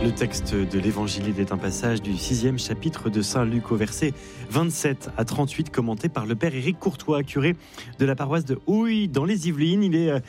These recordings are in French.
Le texte de l'Évangile est un passage du 6e chapitre de Saint Luc au verset 27 à 38, commenté par le Père Éric Courtois, curé de la paroisse de Houille dans les Yvelines. Il est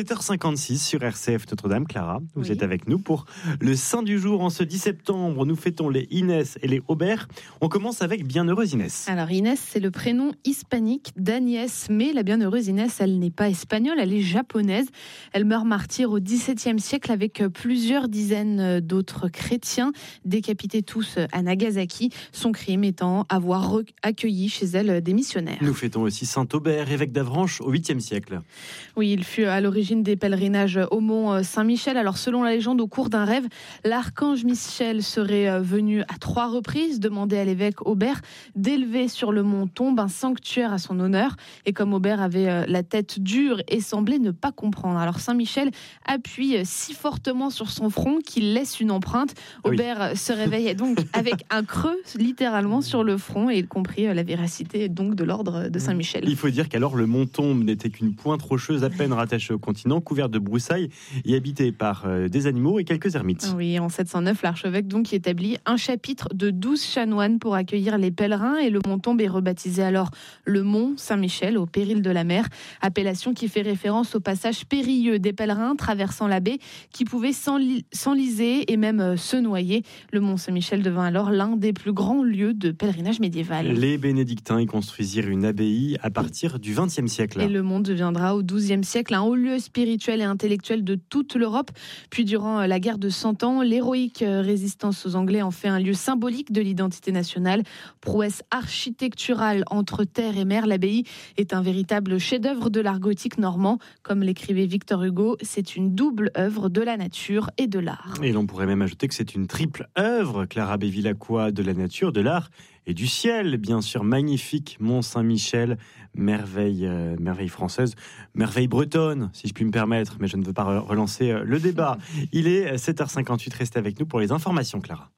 7h56 sur RCF Notre-Dame. Clara, vous êtes avec nous pour le Saint du jour. En ce 10 septembre, nous fêtons les Inès et les Aubert. On commence avec Bienheureuse Inès. Alors Inès, c'est le prénom hispanique d'Agnès, mais la Bienheureuse Inès, elle n'est pas espagnole, elle est japonaise. Elle meurt martyre au XVIIe siècle avec plusieurs dizaines d'autres chrétiens, décapités tous à Nagasaki, son crime étant avoir accueilli chez elle des missionnaires. Nous fêtons aussi Saint Aubert, évêque d'Avranches au 8e siècle. Oui, il fut à l'origine des pèlerinages au mont Saint-Michel. Alors selon la légende, au cours d'un rêve, l'archange Michel serait venu à 3 reprises demander à l'évêque Aubert d'élever sur le mont Tombe un sanctuaire à son honneur. Et comme Aubert avait la tête dure et semblait ne pas comprendre, alors Saint-Michel appuie si fortement sur son front qu'il laisse une empreinte. Aubert se réveille donc avec un creux littéralement sur le front et il comprit la véracité donc de l'ordre de Saint-Michel. Il faut dire qu'alors le mont Tombe n'était qu'une pointe rocheuse à peine rattachée au continent, couverte de broussailles et habitée par des animaux et quelques ermites. Oui, en 709, l'archevêque donc établit un chapitre de 12 chanoines pour accueillir les pèlerins et le mont Tombe est rebaptisé alors le mont Saint-Michel au péril de la mer, appellation qui fait référence au passage périlleux des pèlerins traversant la baie qui pouvaient s'enliser et même se noyer. Le mont Saint-Michel devint alors l'un des plus grands lieux de pèlerinage médiéval. Les bénédictins y construisirent une abbaye à partir du XXe siècle. Et le mont deviendra au XIIe siècle un haut lieu spirituel et intellectuel de toute l'Europe. Puis durant la guerre de 100 ans, l'héroïque résistance aux Anglais en fait un lieu symbolique de l'identité nationale. Prouesse architecturale entre terre et mer, l'abbaye est un véritable chef-d'œuvre de l'art gothique normand. Comme l'écrivait Victor Hugo, c'est une double œuvre de la nature et de l'art. Et l'on pourrait même ajouter que c'est une triple œuvre, Clara Bevilacqua, de la nature, de l'art et du ciel. Bien sûr, magnifique Mont Saint-Michel, merveille française, merveille bretonne, si je puis me permettre, mais je ne veux pas relancer le débat. Il est 7h58, restez avec nous pour les informations, Clara.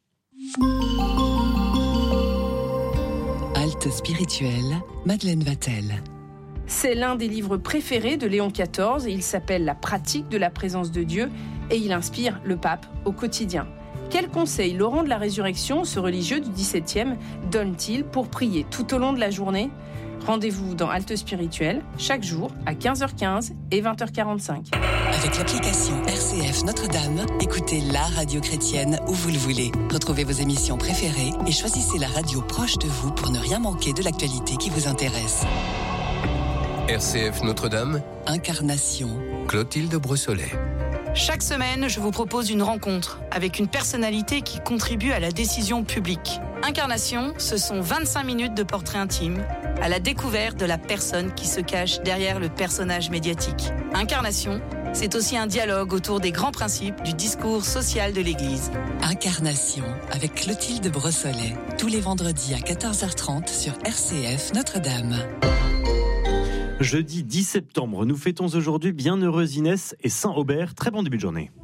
Halte spirituelle, Madeleine Vatel. C'est l'un des livres préférés de Léon XIV. Il s'appelle « La pratique de la présence de Dieu » et il inspire le pape au quotidien. Quels conseils Laurent de la Résurrection, ce religieux du XVIIe, donne-t-il pour prier tout au long de la journée ? Rendez-vous dans Halte Spirituelle, chaque jour à 15h15 et 20h45. Avec l'application RCF Notre-Dame, écoutez la radio chrétienne où vous le voulez. Retrouvez vos émissions préférées et choisissez la radio proche de vous pour ne rien manquer de l'actualité qui vous intéresse. RCF Notre-Dame, Incarnation, Clotilde Brossolet. Chaque semaine, je vous propose une rencontre avec une personnalité qui contribue à la décision publique. Incarnation, ce sont 25 minutes de portrait intime, à la découverte de la personne qui se cache derrière le personnage médiatique. Incarnation, c'est aussi un dialogue autour des grands principes du discours social de l'Église. Incarnation, avec Clotilde Brossolet, tous les vendredis à 14h30 sur RCF Notre-Dame. Jeudi 10 septembre, nous fêtons aujourd'hui Bienheureuse Inès et Saint Aubert. Très bon début de journée.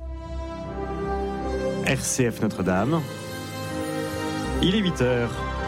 RCF Notre-Dame. Il est 8h.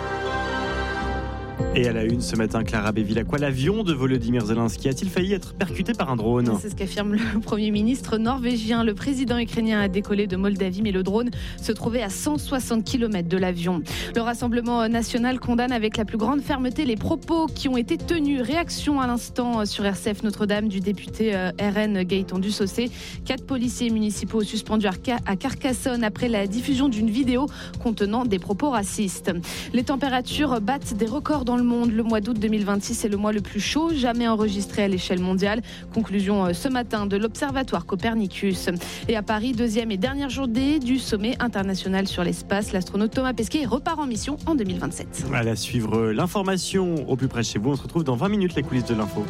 Et à la une ce matin, Clara Bevilacqua, l'avion de Volodymyr Zelensky a-t-il failli être percuté par un drone ? C'est ce qu'affirme le Premier ministre norvégien. Le président ukrainien a décollé de Moldavie, mais le drone se trouvait à 160 km de l'avion. Le Rassemblement national condamne avec la plus grande fermeté les propos qui ont été tenus. Réaction à l'instant sur RCF Notre-Dame du député RN Gaëtan Dussaucé. 4 policiers municipaux suspendus à Carcassonne après la diffusion d'une vidéo contenant des propos racistes. Les températures battent des records dans le monde. Le mois d'août 2026 est le mois le plus chaud jamais enregistré à l'échelle mondiale. Conclusion ce matin de l'Observatoire Copernicus. Et à Paris, deuxième et dernière journée du sommet international sur l'espace. L'astronaute Thomas Pesquet repart en mission en 2027. À suivre l'information au plus près de chez vous. On se retrouve dans 20 minutes, les coulisses de l'info.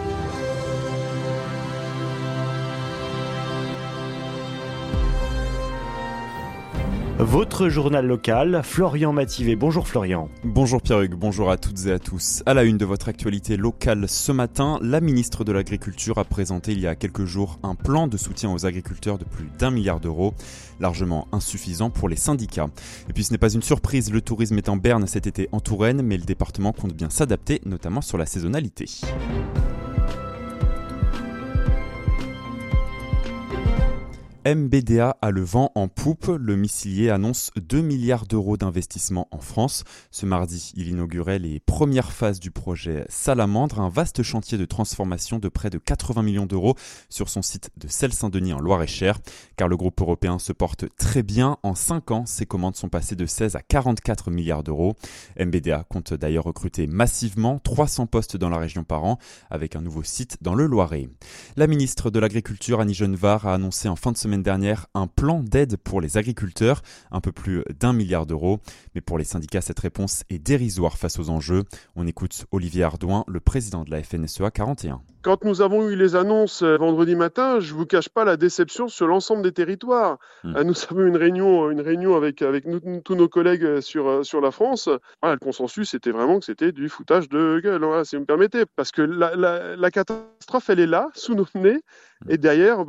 Votre journal local, Florian Mativet. Bonjour Florian. Bonjour Pierre-Hugues, bonjour à toutes et à tous. À la une de votre actualité locale ce matin, la ministre de l'Agriculture a présenté il y a quelques jours un plan de soutien aux agriculteurs de plus d'1 milliard d'euros, largement insuffisant pour les syndicats. Et puis ce n'est pas une surprise, le tourisme est en berne cet été en Touraine, mais le département compte bien s'adapter, notamment sur la saisonnalité. MBDA a le vent en poupe. Le missilier annonce 2 milliards d'euros d'investissement en France. Ce mardi, il inaugurait les premières phases du projet Salamandre, un vaste chantier de transformation de près de 80 millions d'euros sur son site de Celles-Saint-Denis en Loir-et-Cher. Car le groupe européen se porte très bien. En 5 ans, ses commandes sont passées de 16 à 44 milliards d'euros. MBDA compte d'ailleurs recruter massivement 300 postes dans la région par an, avec un nouveau site dans le Loiret. La ministre de l'Agriculture, Annie Genevard, a annoncé en fin de semaine dernière un plan d'aide pour les agriculteurs, un peu plus d'1 milliard d'euros. Mais pour les syndicats, cette réponse est dérisoire face aux enjeux. On écoute Olivier Ardouin, le président de la FNSEA 41. Quand nous avons eu les annonces vendredi matin, je ne vous cache pas la déception sur l'ensemble des territoires. Nous avons eu une réunion avec tous nos collègues sur la France. Voilà, le consensus était vraiment que c'était du foutage de gueule, voilà, si vous me permettez. Parce que la catastrophe, elle est là, sous nos nez. Et derrière,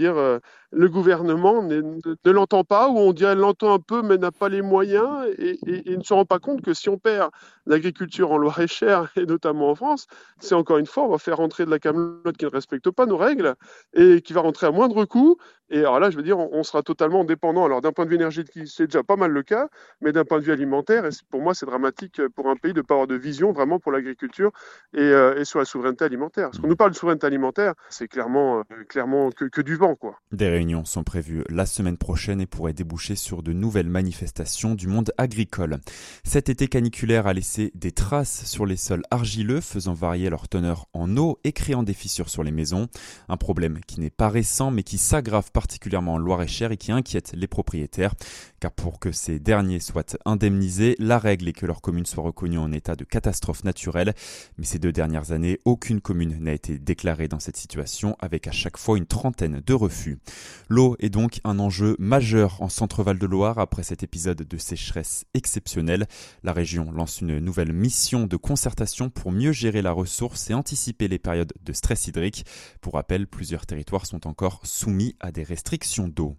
le gouvernement ne l'entend pas, ou on dirait l'entend un peu, mais n'a pas les moyens, et ne se rend pas compte que si on perd l'agriculture en Loir-et-Cher, et notamment en France, c'est encore une fois, on va faire rentrer de la camelote qui ne respecte pas nos règles, et qui va rentrer à moindre coût. Et alors là, on sera totalement dépendant. Alors d'un point de vue énergétique, c'est déjà pas mal le cas, mais d'un point de vue alimentaire, et pour moi, c'est dramatique pour un pays de ne pas avoir de vision vraiment pour l'agriculture et sur la souveraineté alimentaire. Parce qu'on nous parle de souveraineté alimentaire, c'est clairement que du vent, quoi. Des réunions sont prévues la semaine prochaine et pourraient déboucher sur de nouvelles manifestations du monde agricole. Cet été caniculaire a laissé des traces sur les sols argileux, faisant varier leur teneur en eau et créant des fissures sur les maisons. Un problème qui n'est pas récent, mais qui s'aggrave particulièrement en Loir-et-Cher et qui inquiète les propriétaires. Car pour que ces derniers soient indemnisés, la règle est que leur commune soit reconnue en état de catastrophe naturelle. Mais ces 2 dernières années, aucune commune n'a été déclarée dans cette situation, avec à chaque fois une trentaine de refus. L'eau est donc un enjeu majeur en Centre-Val de Loire après cet épisode de sécheresse exceptionnelle. La région lance une nouvelle mission de concertation pour mieux gérer la ressource et anticiper les périodes de stress hydrique. Pour rappel, plusieurs territoires sont encore soumis à des restrictions d'eau.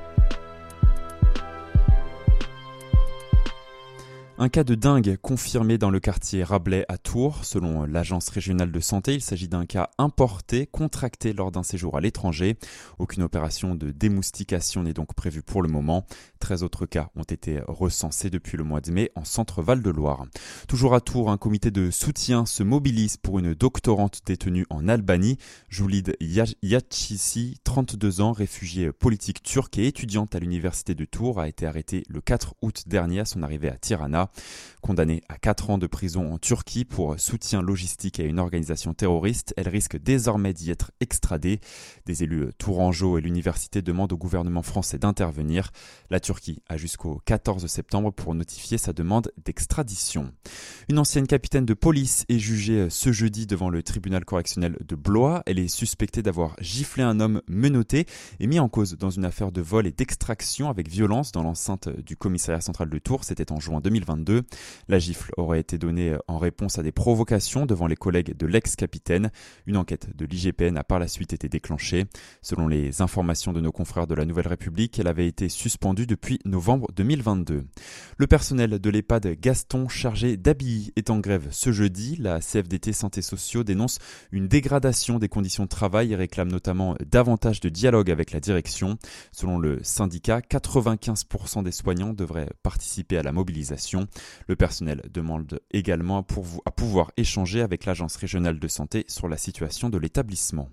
Un cas de dingue confirmé dans le quartier Rabelais à Tours. Selon l'agence régionale de santé, il s'agit d'un cas importé, contracté lors d'un séjour à l'étranger. Aucune opération de démoustication n'est donc prévue pour le moment. 13 autres cas ont été recensés depuis le mois de mai en Centre-Val de Loire. Toujours à Tours, un comité de soutien se mobilise pour une doctorante détenue en Albanie. Julide Yatchisi, 32 ans, réfugiée politique turque et étudiante à l'université de Tours, a été arrêtée le 4 août dernier à son arrivée à Tirana. Condamnée à 4 ans de prison en Turquie pour soutien logistique à une organisation terroriste, elle risque désormais d'y être extradée. Des élus tourangeaux et l'université demandent au gouvernement français d'intervenir. La Turquie a jusqu'au 14 septembre pour notifier sa demande d'extradition. Une ancienne capitaine de police est jugée ce jeudi devant le tribunal correctionnel de Blois. Elle est suspectée d'avoir giflé un homme menotté et mis en cause dans une affaire de vol et d'extraction avec violence dans l'enceinte du commissariat central de Tours. C'était en juin 2022. La gifle aurait été donnée en réponse à des provocations devant les collègues de l'ex-capitaine. Une enquête de l'IGPN a par la suite été déclenchée. Selon les informations de nos confrères de la Nouvelle République, elle avait été suspendue depuis novembre 2022. Le personnel de l'EHPAD Gaston chargé d'Abilly est en grève ce jeudi. La CFDT Santé Sociaux dénonce une dégradation des conditions de travail et réclame notamment davantage de dialogue avec la direction. Selon le syndicat, 95% des soignants devraient participer à la mobilisation. Le personnel demande également à pouvoir échanger avec l'agence régionale de santé sur la situation de l'établissement.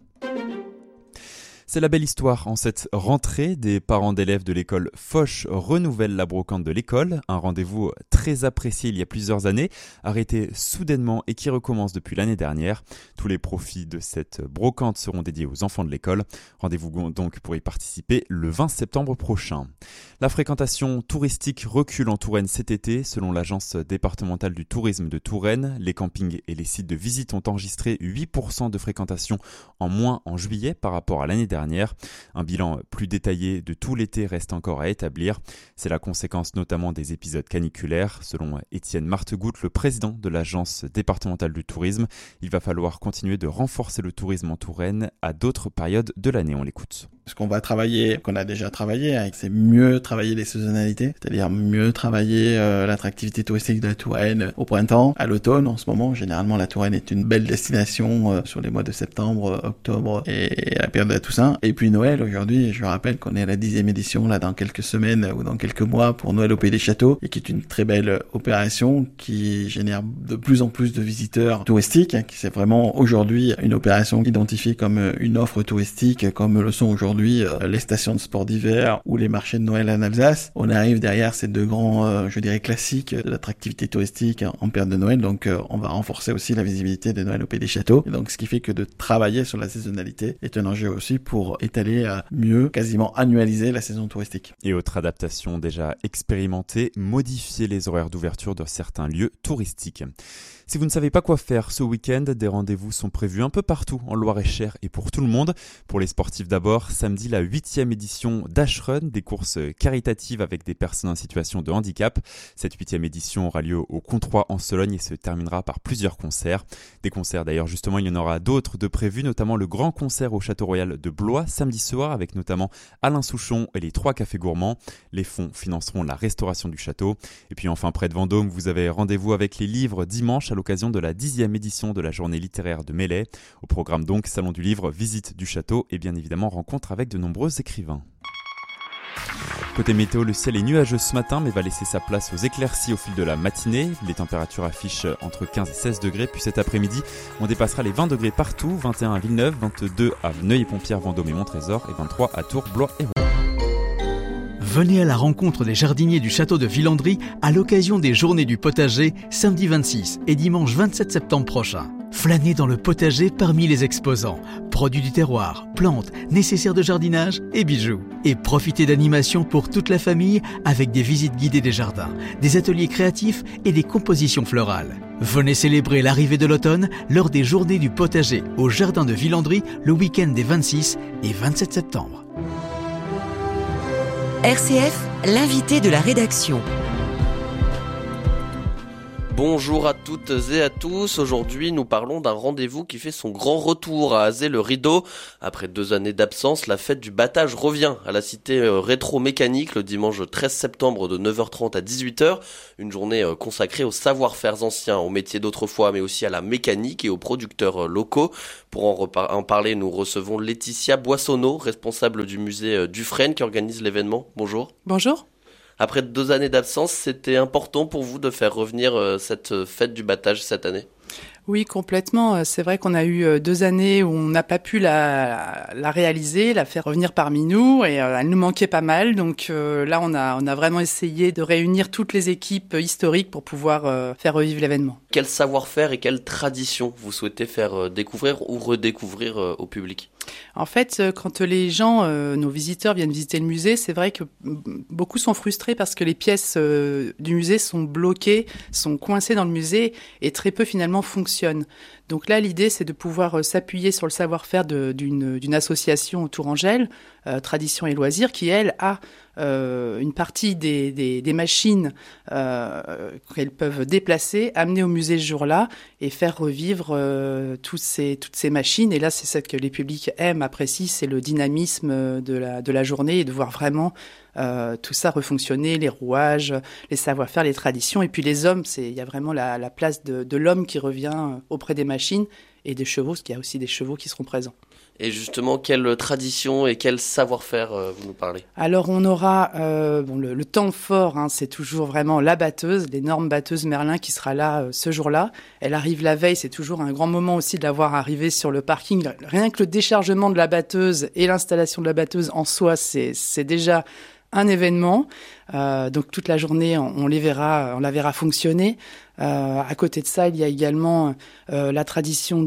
C'est la belle histoire en cette rentrée. Des parents d'élèves de l'école Foch renouvellent la brocante de l'école. Un rendez-vous très apprécié il y a plusieurs années, arrêté soudainement et qui recommence depuis l'année dernière. Tous les profits de cette brocante seront dédiés aux enfants de l'école. Rendez-vous donc pour y participer le 20 septembre prochain. La fréquentation touristique recule en Touraine cet été. Selon l'agence départementale du tourisme de Touraine, les campings et les sites de visite ont enregistré 8% de fréquentation en moins en juillet par rapport à l'année dernière. Un bilan plus détaillé de tout l'été reste encore à établir. C'est la conséquence notamment des épisodes caniculaires. Selon Étienne Martegoutte, le président de l'agence départementale du tourisme, il va falloir continuer de renforcer le tourisme en Touraine à d'autres périodes de l'année. On l'écoute. Ce qu'on va travailler, qu'on a déjà travaillé, c'est mieux travailler les saisonnalités, c'est-à-dire mieux travailler l'attractivité touristique de la Touraine au printemps, à l'automne. En ce moment, généralement, la Touraine est une belle destination sur les mois de septembre, octobre et à la période de la Toussaint. Et puis Noël, aujourd'hui, je rappelle qu'on est à la 10e édition, là, dans quelques semaines ou dans quelques mois pour Noël au Pays des Châteaux, et qui est une très belle opération qui génère de plus en plus de visiteurs touristiques, qui c'est vraiment aujourd'hui une opération identifiée comme une offre touristique, comme le sont aujourd'hui les stations de sport d'hiver ou les marchés de Noël en Alsace. On arrive derrière ces deux grands, classiques de l'attractivité touristique en période de Noël, donc on va renforcer aussi la visibilité de Noël au Pays des Châteaux. Et donc ce qui fait que de travailler sur la saisonnalité est un enjeu aussi pour étaler mieux, quasiment annualiser la saison touristique. Et autre adaptation déjà expérimentée, modifier les horaires d'ouverture de certains lieux touristiques. Si vous ne savez pas quoi faire ce week-end, des rendez-vous sont prévus un peu partout en Loir-et-Cher et pour tout le monde. Pour les sportifs d'abord, samedi la 8e édition d'Ashrun, des courses caritatives avec des personnes en situation de handicap. Cette 8e édition aura lieu au Comtois en Sologne et se terminera par plusieurs concerts. Des concerts d'ailleurs justement, il y en aura d'autres de prévus, notamment le grand concert au Château Royal de Blois samedi soir avec notamment Alain Souchon et les 3 cafés gourmands. Les fonds financeront la restauration du château. Et puis enfin près de Vendôme, vous avez rendez-vous avec les livres dimanche à l'occasion de la 10e édition de la journée littéraire de Melay. Au programme donc, salon du livre, visite du château et bien évidemment rencontre avec de nombreux écrivains. Côté météo, le ciel est nuageux ce matin mais va laisser sa place aux éclaircies au fil de la matinée. Les températures affichent entre 15 et 16 degrés. Puis cet après-midi, on dépassera les 20 degrés partout. 21 à Villeneuve, 22 à Neuilly-Pompière, Vendôme et Montrésor et 23 à Tours, Blois et Rouen. Venez à la rencontre des jardiniers du château de Villandry à l'occasion des Journées du potager, samedi 26 et dimanche 27 septembre prochain. Flânez dans le potager parmi les exposants, produits du terroir, plantes, nécessaires de jardinage et bijoux. Et profitez d'animations pour toute la famille avec des visites guidées des jardins, des ateliers créatifs et des compositions florales. Venez célébrer l'arrivée de l'automne lors des Journées du potager au jardin de Villandry le week-end des 26 et 27 septembre. RCF, l'invité de la rédaction. Bonjour à toutes et à tous. Aujourd'hui, nous parlons d'un rendez-vous qui fait son grand retour à Azay-le-Rideau. Après 2 années d'absence, la fête du battage revient à la cité rétro-mécanique le dimanche 13 septembre de 9h30 à 18h. Une journée consacrée aux savoir-faire anciens, aux métiers d'autrefois, mais aussi à la mécanique et aux producteurs locaux. Pour en parler, nous recevons Laetitia Boissonneau, responsable du musée Dufresne qui organise l'événement. Bonjour. Bonjour. Après 2 années d'absence, c'était important pour vous de faire revenir cette fête du battage cette année ? Oui, complètement. C'est vrai qu'on a eu 2 années où on n'a pas pu la réaliser, la faire revenir parmi nous, et elle nous manquait pas mal. Donc là, on a vraiment essayé de réunir toutes les équipes historiques pour pouvoir faire revivre l'événement. Quel savoir-faire et quelle tradition vous souhaitez faire découvrir ou redécouvrir au public ? En fait, quand les gens, nos visiteurs viennent visiter le musée, c'est vrai que beaucoup sont frustrés parce que les pièces du musée sont bloquées, sont coincées dans le musée et très peu finalement fonctionnent. Donc là, l'idée, c'est de pouvoir s'appuyer sur le savoir-faire d'une association Tourangelle, Tradition et Loisirs, qui, elle, a une partie des machines qu'elles peuvent déplacer, amener au musée ce jour-là et faire revivre toutes ces machines. Et là, c'est ça que les publics aiment, apprécient, c'est le dynamisme de la journée et de voir vraiment tout ça refonctionner, les rouages, les savoir-faire, les traditions. Et puis les hommes, il y a vraiment la place de l'homme qui revient auprès des machines et des chevaux, parce qu'il y a aussi des chevaux qui seront présents. Et justement, quelle tradition et quel savoir-faire vous nous parlez ? Alors on aura le temps fort, c'est toujours vraiment la batteuse, l'énorme batteuse Merlin qui sera là ce jour-là. Elle arrive la veille, c'est toujours un grand moment aussi de la voir arriver sur le parking. Rien que le déchargement de la batteuse et l'installation de la batteuse en soi, c'est déjà un événement. Donc toute la journée, on la verra fonctionner. À côté de ça, il y a également la tradition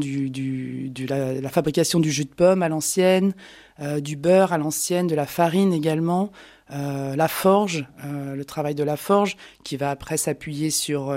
la fabrication du jus de pomme à l'ancienne, du beurre à l'ancienne, de la farine également, la forge, le travail de la forge qui va après s'appuyer sur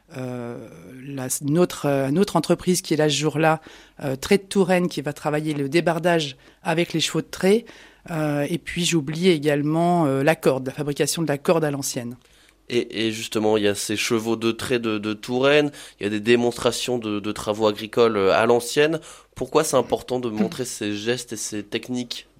une autre entreprise qui est là ce jour-là, Trait de Touraine, qui va travailler le débardage avec les chevaux de trait. Et puis j'oublie également la fabrication de la corde à l'ancienne. Et justement, il y a ces chevaux de trait de Touraine, il y a des démonstrations de travaux agricoles à l'ancienne. Pourquoi c'est important de montrer ces gestes et ces techniques d'autrefois ?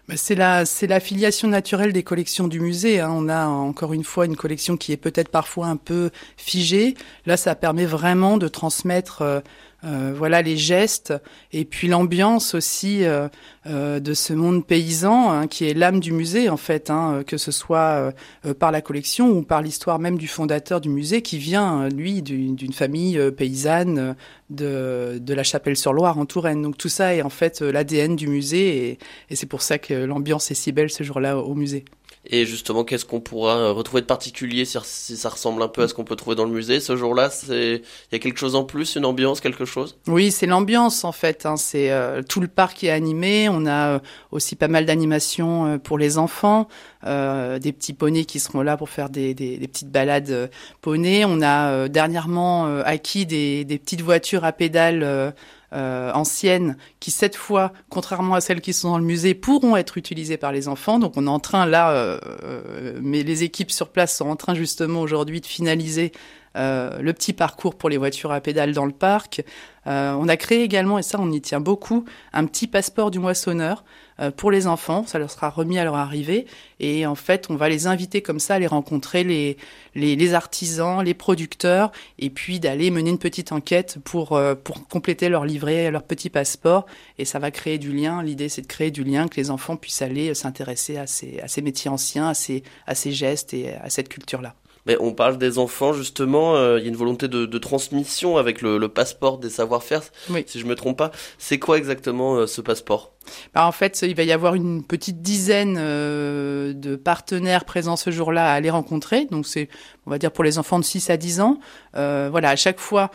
C'est la filiation naturelle des collections du musée. On a encore une fois une collection qui est peut-être parfois un peu figée. Là, ça permet vraiment de transmettre les gestes et puis l'ambiance aussi de ce monde paysan qui est l'âme du musée en fait, que ce soit par la collection ou par l'histoire même du fondateur du musée qui vient lui d'une famille paysanne de la Chapelle-sur-Loire en Touraine. Donc tout ça est en fait l'ADN du musée et c'est pour ça que l'ambiance est si belle ce jour-là au musée. Et justement, qu'est-ce qu'on pourra retrouver de particulier si ça ressemble un peu à ce qu'on peut trouver dans le musée ce jour-là? Il y a quelque chose en plus, une ambiance, quelque chose? Oui, c'est l'ambiance en fait. C'est tout le parc est animé. On a aussi pas mal d'animations pour les enfants, des petits poneys qui seront là pour faire des petites balades poneys. On a dernièrement acquis des petites voitures à pédales anciennes qui cette fois, contrairement à celles qui sont dans le musée, pourront être utilisées par les enfants. Donc on est en train là, mais les équipes sur place sont en train justement aujourd'hui de finaliser le petit parcours pour les voitures à pédales dans le parc. On a créé également, et ça on y tient beaucoup, un petit passeport du moissonneur pour les enfants. Ça leur sera remis à leur arrivée. Et en fait, on va les inviter comme ça à aller rencontrer les artisans, les producteurs, et puis d'aller mener une petite enquête pour compléter leur livret, leur petit passeport. Et ça va créer du lien. L'idée, c'est de créer du lien, que les enfants puissent aller s'intéresser à ces métiers anciens, à ces gestes et à cette culture-là. Mais on parle des enfants, justement, il y a une volonté de transmission avec le passeport des savoir-faire, oui. Si je me trompe pas. C'est quoi exactement ce passeport ? En fait, il va y avoir une petite dizaine de partenaires présents ce jour-là à aller rencontrer. Donc c'est, on va dire, pour les enfants de 6 à 10 ans. À chaque fois,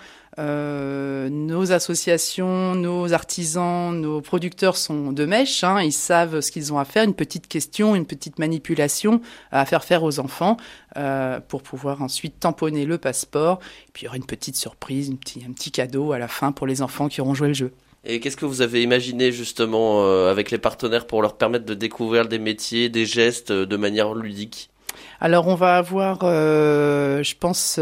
nos associations, nos artisans, nos producteurs sont de mèche. Ils savent ce qu'ils ont à faire, une petite question, une petite manipulation à faire aux enfants pour pouvoir ensuite tamponner le passeport. Et puis il y aura une petite surprise, un petit cadeau à la fin pour les enfants qui auront joué le jeu. Et qu'est-ce que vous avez imaginé justement avec les partenaires pour leur permettre de découvrir des métiers, des gestes de manière ludique ? Alors on va avoir, je pense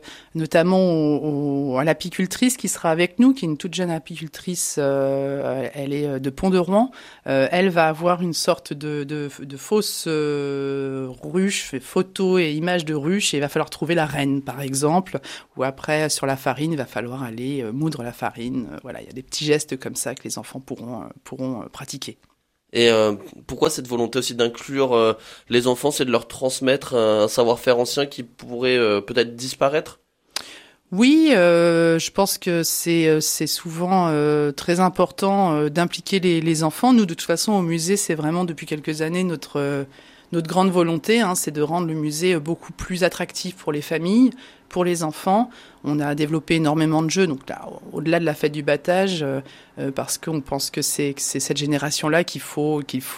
notamment à l'apicultrice qui sera avec nous, qui est une toute jeune apicultrice, elle est de Pont-de-Rouen. Elle va avoir une sorte de fausse ruche, photos et images de ruche, et il va falloir trouver la reine par exemple, ou après sur la farine, il va falloir aller moudre la farine. Il y a des petits gestes comme ça que les enfants pourront pratiquer. Et pourquoi cette volonté aussi d'inclure les enfants, c'est de leur transmettre un savoir-faire ancien qui pourrait peut-être disparaître ? Oui, je pense que c'est souvent très important d'impliquer les enfants. Nous, de toute façon, au musée, c'est vraiment depuis quelques années notre grande volonté, c'est de rendre le musée beaucoup plus attractif pour les familles, pour les enfants. On a développé énormément de jeux, donc là, au-delà de la fête du battage, parce qu'on pense que c'est cette génération-là qu'il faut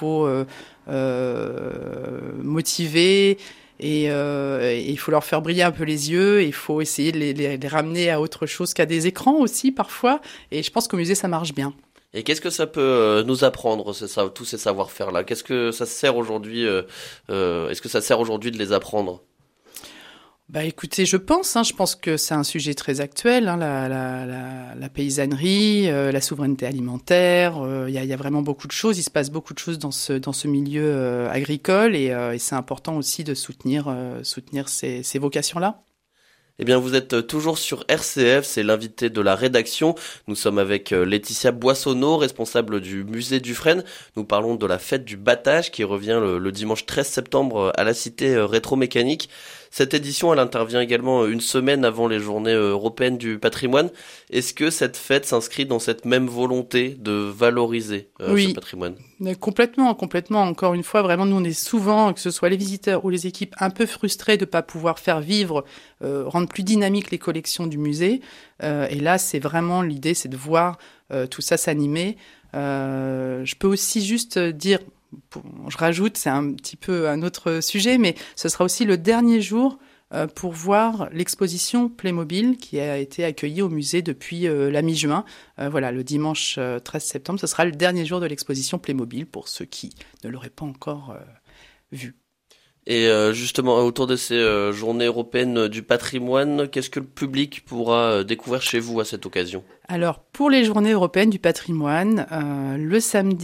motiver, et il faut leur faire briller un peu les yeux, et il faut essayer de les ramener à autre chose qu'à des écrans aussi parfois, et je pense qu'au musée ça marche bien. Et qu'est-ce que ça peut nous apprendre, tous ces savoir-faire-là ? Qu'est-ce que ça sert aujourd'hui Est-ce que ça sert aujourd'hui de les apprendre ? Écoutez, je pense que c'est un sujet très actuel, la paysannerie, la souveraineté alimentaire. Il y a vraiment beaucoup de choses. Il se passe beaucoup de choses dans ce milieu agricole, et c'est important aussi de soutenir ces vocations-là. Eh bien, vous êtes toujours sur RCF, c'est l'invité de la rédaction. Nous sommes avec Laetitia Boissonneau, responsable du musée Dufresne. Nous parlons de la fête du battage qui revient le dimanche 13 septembre à la cité rétro-mécanique. Cette édition, elle intervient également une semaine avant les journées européennes du patrimoine. Est-ce que cette fête s'inscrit dans cette même volonté de valoriser ce patrimoine ? Complètement. Encore une fois, vraiment, nous, on est souvent, que ce soit les visiteurs ou les équipes, un peu frustrés de ne pas pouvoir faire vivre, rendre plus dynamique les collections du musée. Et là, c'est vraiment l'idée, c'est de voir tout ça s'animer. Je peux aussi juste dire... Je rajoute, c'est un petit peu un autre sujet, mais ce sera aussi le dernier jour pour voir l'exposition Playmobil qui a été accueillie au musée depuis la mi-juin. Le dimanche 13 septembre, ce sera le dernier jour de l'exposition Playmobil pour ceux qui ne l'auraient pas encore vu. Et justement, autour de ces journées européennes du patrimoine, qu'est-ce que le public pourra découvrir chez vous à cette occasion ? Alors, pour les journées européennes du patrimoine, le samedi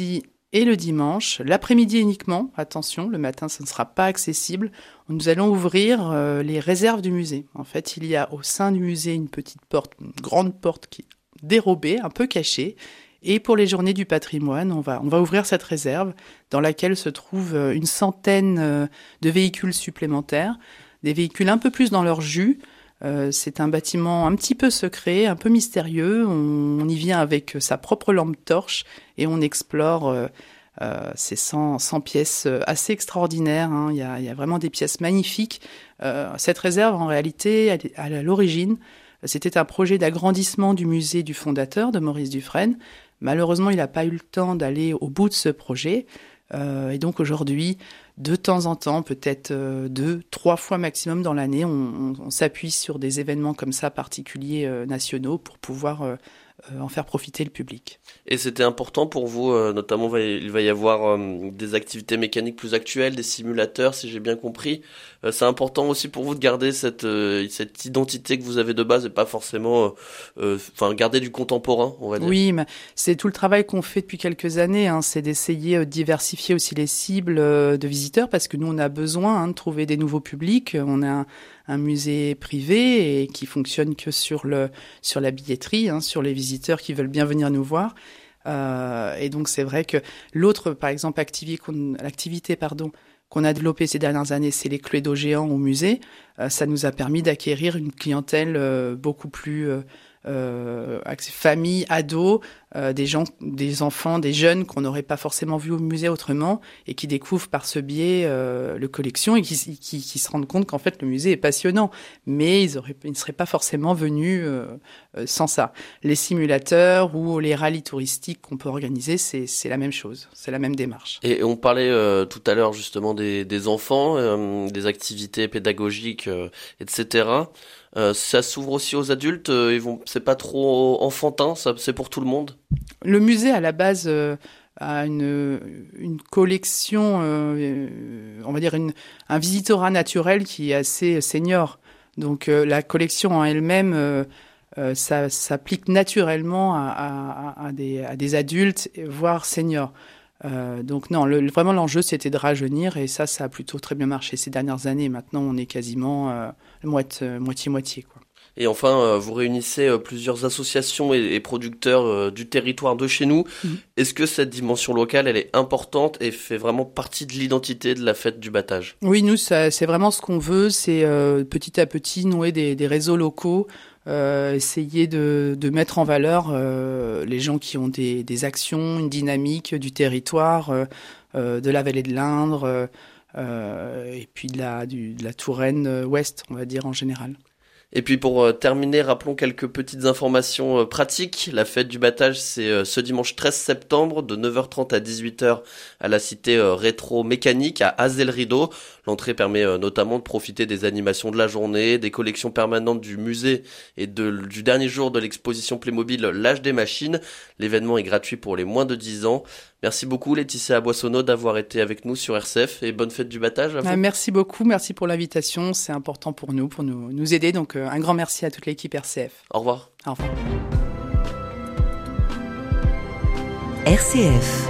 et le dimanche, l'après-midi uniquement, attention, le matin ça ne sera pas accessible, nous allons ouvrir les réserves du musée. En fait, il y a au sein du musée une petite porte, une grande porte qui est dérobée, un peu cachée, et pour les journées du patrimoine, on va ouvrir cette réserve dans laquelle se trouve une centaine de véhicules supplémentaires, des véhicules un peu plus dans leur jus. C'est un bâtiment un petit peu secret, un peu mystérieux. On y vient avec sa propre lampe torche et on explore ces 100 pièces assez extraordinaires. Il y a vraiment des pièces magnifiques. Cette réserve, en réalité, à l'origine, c'était un projet d'agrandissement du musée du fondateur, de Maurice Dufresne. Malheureusement, il n'a pas eu le temps d'aller au bout de ce projet. Et donc aujourd'hui, de temps en temps, peut-être 2-3 fois maximum dans l'année, on s'appuie sur des événements comme ça particuliers nationaux pour pouvoir en faire profiter le public. Et c'était important pour vous, notamment il va y avoir des activités mécaniques plus actuelles, des simulateurs si j'ai bien compris. C'est important aussi pour vous de garder cette identité que vous avez de base et pas forcément garder du contemporain, on va dire. Oui, mais c'est tout le travail qu'on fait depuis quelques années, c'est d'essayer de diversifier aussi les cibles de visiteurs parce que nous on a besoin de trouver des nouveaux publics. On a un musée privé et qui fonctionne que sur la billetterie, sur les visiteurs qui veulent bien venir nous voir. Et donc c'est vrai que l'autre, par exemple, l'activité qu'on a développée ces dernières années, c'est les Cluedo géants au musée. Ça nous a permis d'acquérir une clientèle beaucoup plus famille, ados, des enfants, des jeunes qu'on n'aurait pas forcément vus au musée autrement et qui découvrent par ce biais le collection et qui se rendent compte qu'en fait le musée est passionnant, mais ils ne seraient pas forcément venus sans ça. Les simulateurs ou les rallyes touristiques qu'on peut organiser, c'est la même chose, c'est la même démarche. Et on parlait tout à l'heure justement des enfants, des activités pédagogiques, etc. Ça s'ouvre aussi aux adultes, c'est pas trop enfantin, c'est pour tout le monde. Le musée à la base a une collection, on va dire un visitorat naturel qui est assez senior. Donc la collection en elle-même, ça s'applique naturellement à des adultes, voire seniors. Donc non, vraiment l'enjeu c'était de rajeunir et ça a plutôt très bien marché ces dernières années. Maintenant on est quasiment moitié-moitié, quoi. Et enfin, vous réunissez plusieurs associations et producteurs du territoire de chez nous. Mmh. Est-ce que cette dimension locale, elle est importante et fait vraiment partie de l'identité de la fête du battage ? Oui, nous, c'est vraiment ce qu'on veut, c'est petit à petit nouer des réseaux locaux, essayer de mettre en valeur les gens qui ont des actions, une dynamique du territoire, de la vallée de l'Indre, et puis de la Touraine ouest, on va dire en général. Et puis pour terminer, rappelons quelques petites informations pratiques. La fête du battage, c'est ce dimanche 13 septembre de 9h30 à 18h à la cité rétro-mécanique à Azay-le-Rideau. L'entrée permet notamment de profiter des animations de la journée, des collections permanentes du musée et du dernier jour de l'exposition Playmobil L'âge des machines. L'événement est gratuit pour les moins de 10 ans. Merci beaucoup Laetitia Boissonneau d'avoir été avec nous sur RCF et bonne fête du battage à vous. Merci beaucoup, merci pour l'invitation, c'est important pour nous aider, donc un grand merci à toute l'équipe RCF. Au revoir. Au revoir. RCF.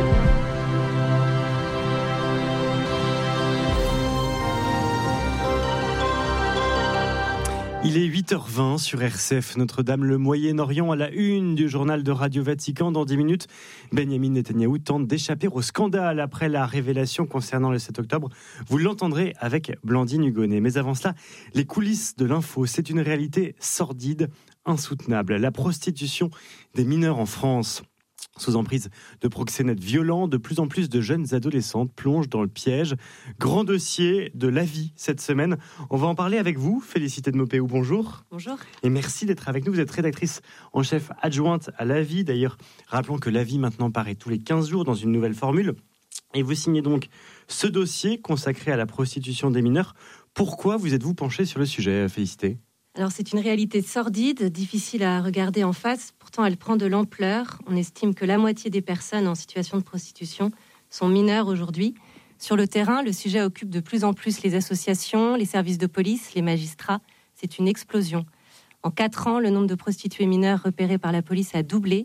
Il est 8h20 sur RCF Notre-Dame, le Moyen-Orient à la une du journal de Radio Vatican. Dans 10 minutes, Benjamin Netanyahou tente d'échapper au scandale après la révélation concernant le 7 octobre. Vous l'entendrez avec Blandine Hugonnet. Mais avant cela, les coulisses de l'info, c'est une réalité sordide, insoutenable. La prostitution des mineurs en France. Sous emprise de proxénètes violents, de plus en plus de jeunes adolescentes plongent dans le piège. Grand dossier de la vie cette semaine. On va en parler avec vous, Félicité de Maupeou, bonjour. Bonjour. Et merci d'être avec nous. Vous êtes rédactrice en chef adjointe à La Vie. D'ailleurs, rappelons que La Vie maintenant paraît tous les 15 jours dans une nouvelle formule. Et vous signez donc ce dossier consacré à la prostitution des mineurs. Pourquoi vous êtes-vous penchée sur le sujet, Félicité ? Alors c'est une réalité sordide, difficile à regarder en face, pourtant elle prend de l'ampleur. On estime que la moitié des personnes en situation de prostitution sont mineures aujourd'hui. Sur le terrain, le sujet occupe de plus en plus les associations, les services de police, les magistrats. C'est une explosion. En 4 ans, le nombre de prostituées mineures repérées par la police a doublé.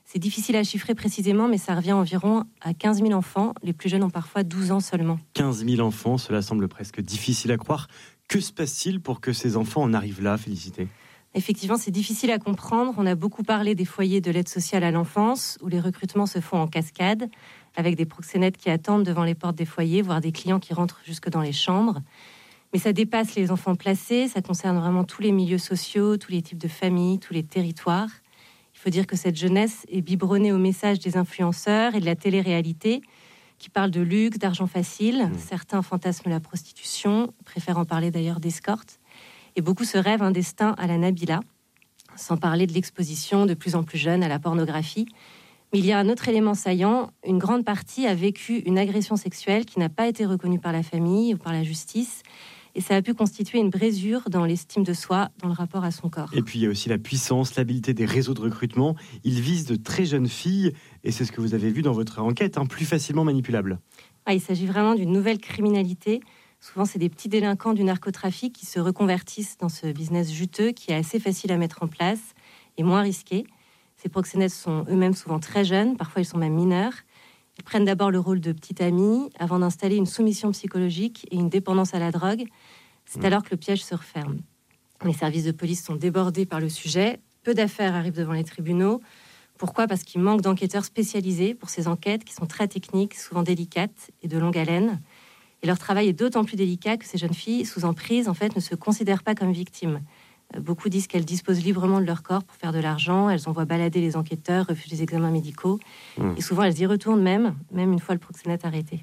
C'est difficile à chiffrer précisément, mais ça revient environ à 15 000 enfants. Les plus jeunes ont parfois 12 ans seulement. 15 000 enfants, cela semble presque difficile à croire. Que se passe-t-il pour que ces enfants en arrivent là, Félicité ? Effectivement, c'est difficile à comprendre. On a beaucoup parlé des foyers de l'aide sociale à l'enfance, où les recrutements se font en cascade, avec des proxénètes qui attendent devant les portes des foyers, voire des clients qui rentrent jusque dans les chambres. Mais ça dépasse les enfants placés, ça concerne vraiment tous les milieux sociaux, tous les types de familles, tous les territoires. Il faut dire que cette jeunesse est biberonnée au message des influenceurs et de la télé-réalité qui parlent de luxe, d'argent facile. Certains fantasment la prostitution, préfèrent en parler d'ailleurs d'escorte. Et beaucoup se rêvent un destin à la Nabila, sans parler de l'exposition de plus en plus jeune à la pornographie. Mais il y a un autre élément saillant. Une grande partie a vécu une agression sexuelle qui n'a pas été reconnue par la famille ou par la justice. Et ça a pu constituer une brisure dans l'estime de soi, dans le rapport à son corps. Et puis il y a aussi la puissance, l'habileté des réseaux de recrutement. Ils visent de très jeunes filles, et c'est ce que vous avez vu dans votre enquête, plus facilement manipulables. Il s'agit vraiment d'une nouvelle criminalité. Souvent, c'est des petits délinquants du narcotrafic qui se reconvertissent dans ce business juteux qui est assez facile à mettre en place et moins risqué. Ces proxénètes sont eux-mêmes souvent très jeunes, parfois ils sont même mineurs. Ils prennent d'abord le rôle de petit ami avant d'installer une soumission psychologique et une dépendance à la drogue. C'est alors que le piège se referme. Les services de police sont débordés par le sujet. Peu d'affaires arrivent devant les tribunaux. Pourquoi ? Parce qu'il manque d'enquêteurs spécialisés pour ces enquêtes qui sont très techniques, souvent délicates et de longue haleine. Et leur travail est d'autant plus délicat que ces jeunes filles sous emprise, en fait, ne se considèrent pas comme victimes. Beaucoup disent qu'elles disposent librement de leur corps pour faire de l'argent. Elles envoient balader les enquêteurs, refusent les examens médicaux. Et souvent, elles y retournent même une fois le proxénète arrêté.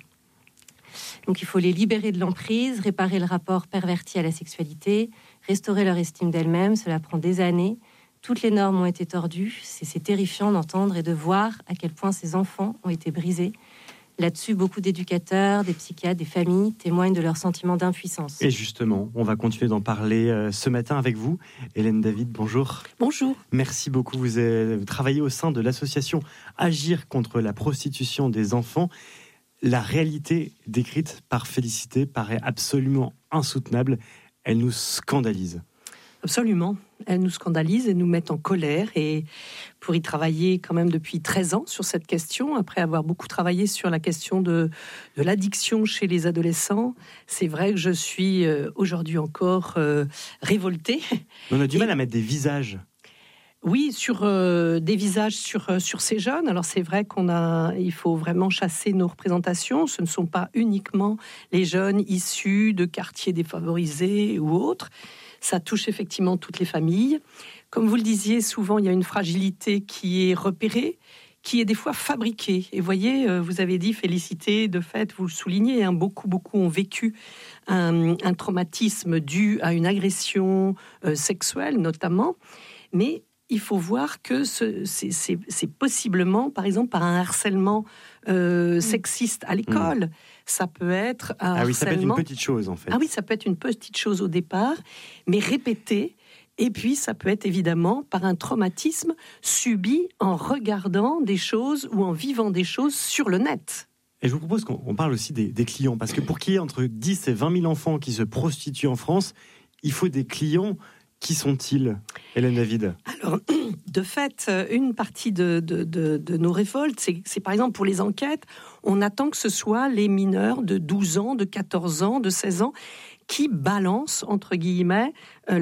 Donc, il faut les libérer de l'emprise, réparer le rapport perverti à la sexualité, restaurer leur estime d'elles-mêmes. Cela prend des années. Toutes les normes ont été tordues. C'est terrifiant d'entendre et de voir à quel point ces enfants ont été brisés. Là-dessus, beaucoup d'éducateurs, des psychiatres, des familles témoignent de leur sentiment d'impuissance. Et justement, on va continuer d'en parler ce matin avec vous. Hélène David, bonjour. Bonjour. Merci beaucoup. Vous travaillez au sein de l'association Agir contre la prostitution des enfants. La réalité décrite par Félicité paraît absolument insoutenable. Elle nous scandalise. Absolument. Elle nous scandalise et nous met en colère. Et pour y travailler quand même depuis 13 ans sur cette question, après avoir beaucoup travaillé sur la question de l'addiction chez les adolescents, c'est vrai que je suis aujourd'hui encore révoltée. On a du mal à mettre des visages. Oui, sur des visages sur ces jeunes. Alors c'est vrai il faut vraiment chasser nos représentations. Ce ne sont pas uniquement les jeunes issus de quartiers défavorisés ou autres. Ça touche effectivement toutes les familles. Comme vous le disiez, souvent il y a une fragilité qui est repérée, qui est des fois fabriquée. Et voyez, vous avez dit, Félicité, de fait, vous le soulignez, beaucoup ont vécu un traumatisme dû à une agression sexuelle notamment. Mais il faut voir que c'est possiblement, par exemple, par un harcèlement sexiste à l'école. Ça peut être un harcèlement... ça peut être une petite chose, en fait. Ah oui, ça peut être une petite chose au départ, mais répétée. Et puis, ça peut être évidemment par un traumatisme subi en regardant des choses ou en vivant des choses sur le net. Et je vous propose qu'on parle aussi des clients, parce que pour qu'il y ait entre 10 et 20 000 enfants qui se prostituent en France, il faut des clients. Qui sont-ils, Hélène David ? Alors, de fait, une partie de nos révoltes, c'est par exemple pour les enquêtes, on attend que ce soit les mineurs de 12 ans, de 14 ans, de 16 ans, qui balancent, entre guillemets,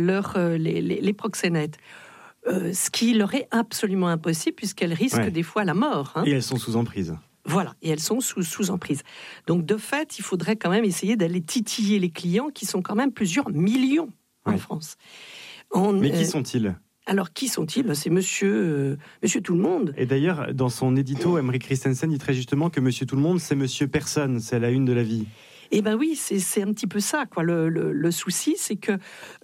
les proxénètes. Ce qui leur est absolument impossible, puisqu'elles risquent des fois la mort. Et elles sont sous emprise. Voilà, et elles sont sous emprise. Donc, de fait, il faudrait quand même essayer d'aller titiller les clients, qui sont quand même plusieurs millions en France. Mais qui sont-ils ? Alors, qui sont-ils ? C'est monsieur Tout le Monde. Et d'ailleurs, dans son édito, Emery Christensen dit très justement que Monsieur Tout le Monde, c'est Monsieur Personne, c'est la une de la vie. Eh bien oui, c'est un petit peu ça, quoi. Le souci, c'est que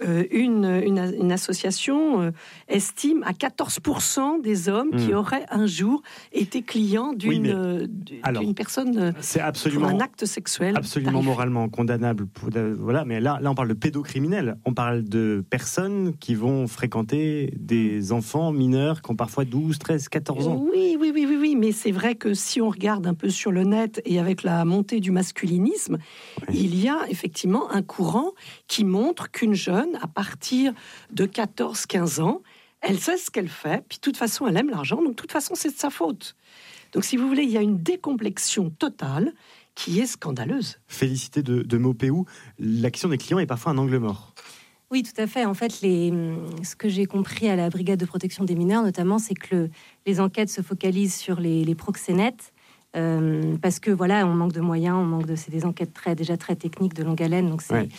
une association estime à 14% des hommes qui auraient un jour été clients d'une personne c'est absolument, pour un acte sexuel. Absolument moralement condamnable. Voilà, mais là, on parle de pédocriminels. On parle de personnes qui vont fréquenter des enfants mineurs qui ont parfois 12, 13, 14 ans. Oui, mais c'est vrai que si on regarde un peu sur le net et avec la montée du masculinisme, il y a effectivement un courant qui montre qu'une jeune, à partir de 14-15 ans, Elle sait ce qu'elle fait, puis de toute façon, elle aime l'argent, donc de toute façon, c'est de sa faute. Donc, si vous voulez, il y a une décomplexion totale qui est scandaleuse. Félicité de Maupeou, l'action des clients est parfois un angle mort. Oui, tout à fait. En fait, ce que j'ai compris à la brigade de protection des mineurs, notamment, c'est que les enquêtes se focalisent sur les proxénètes, parce que voilà, on manque de moyens, c'est des enquêtes déjà très techniques, de longue haleine. Donc c'est,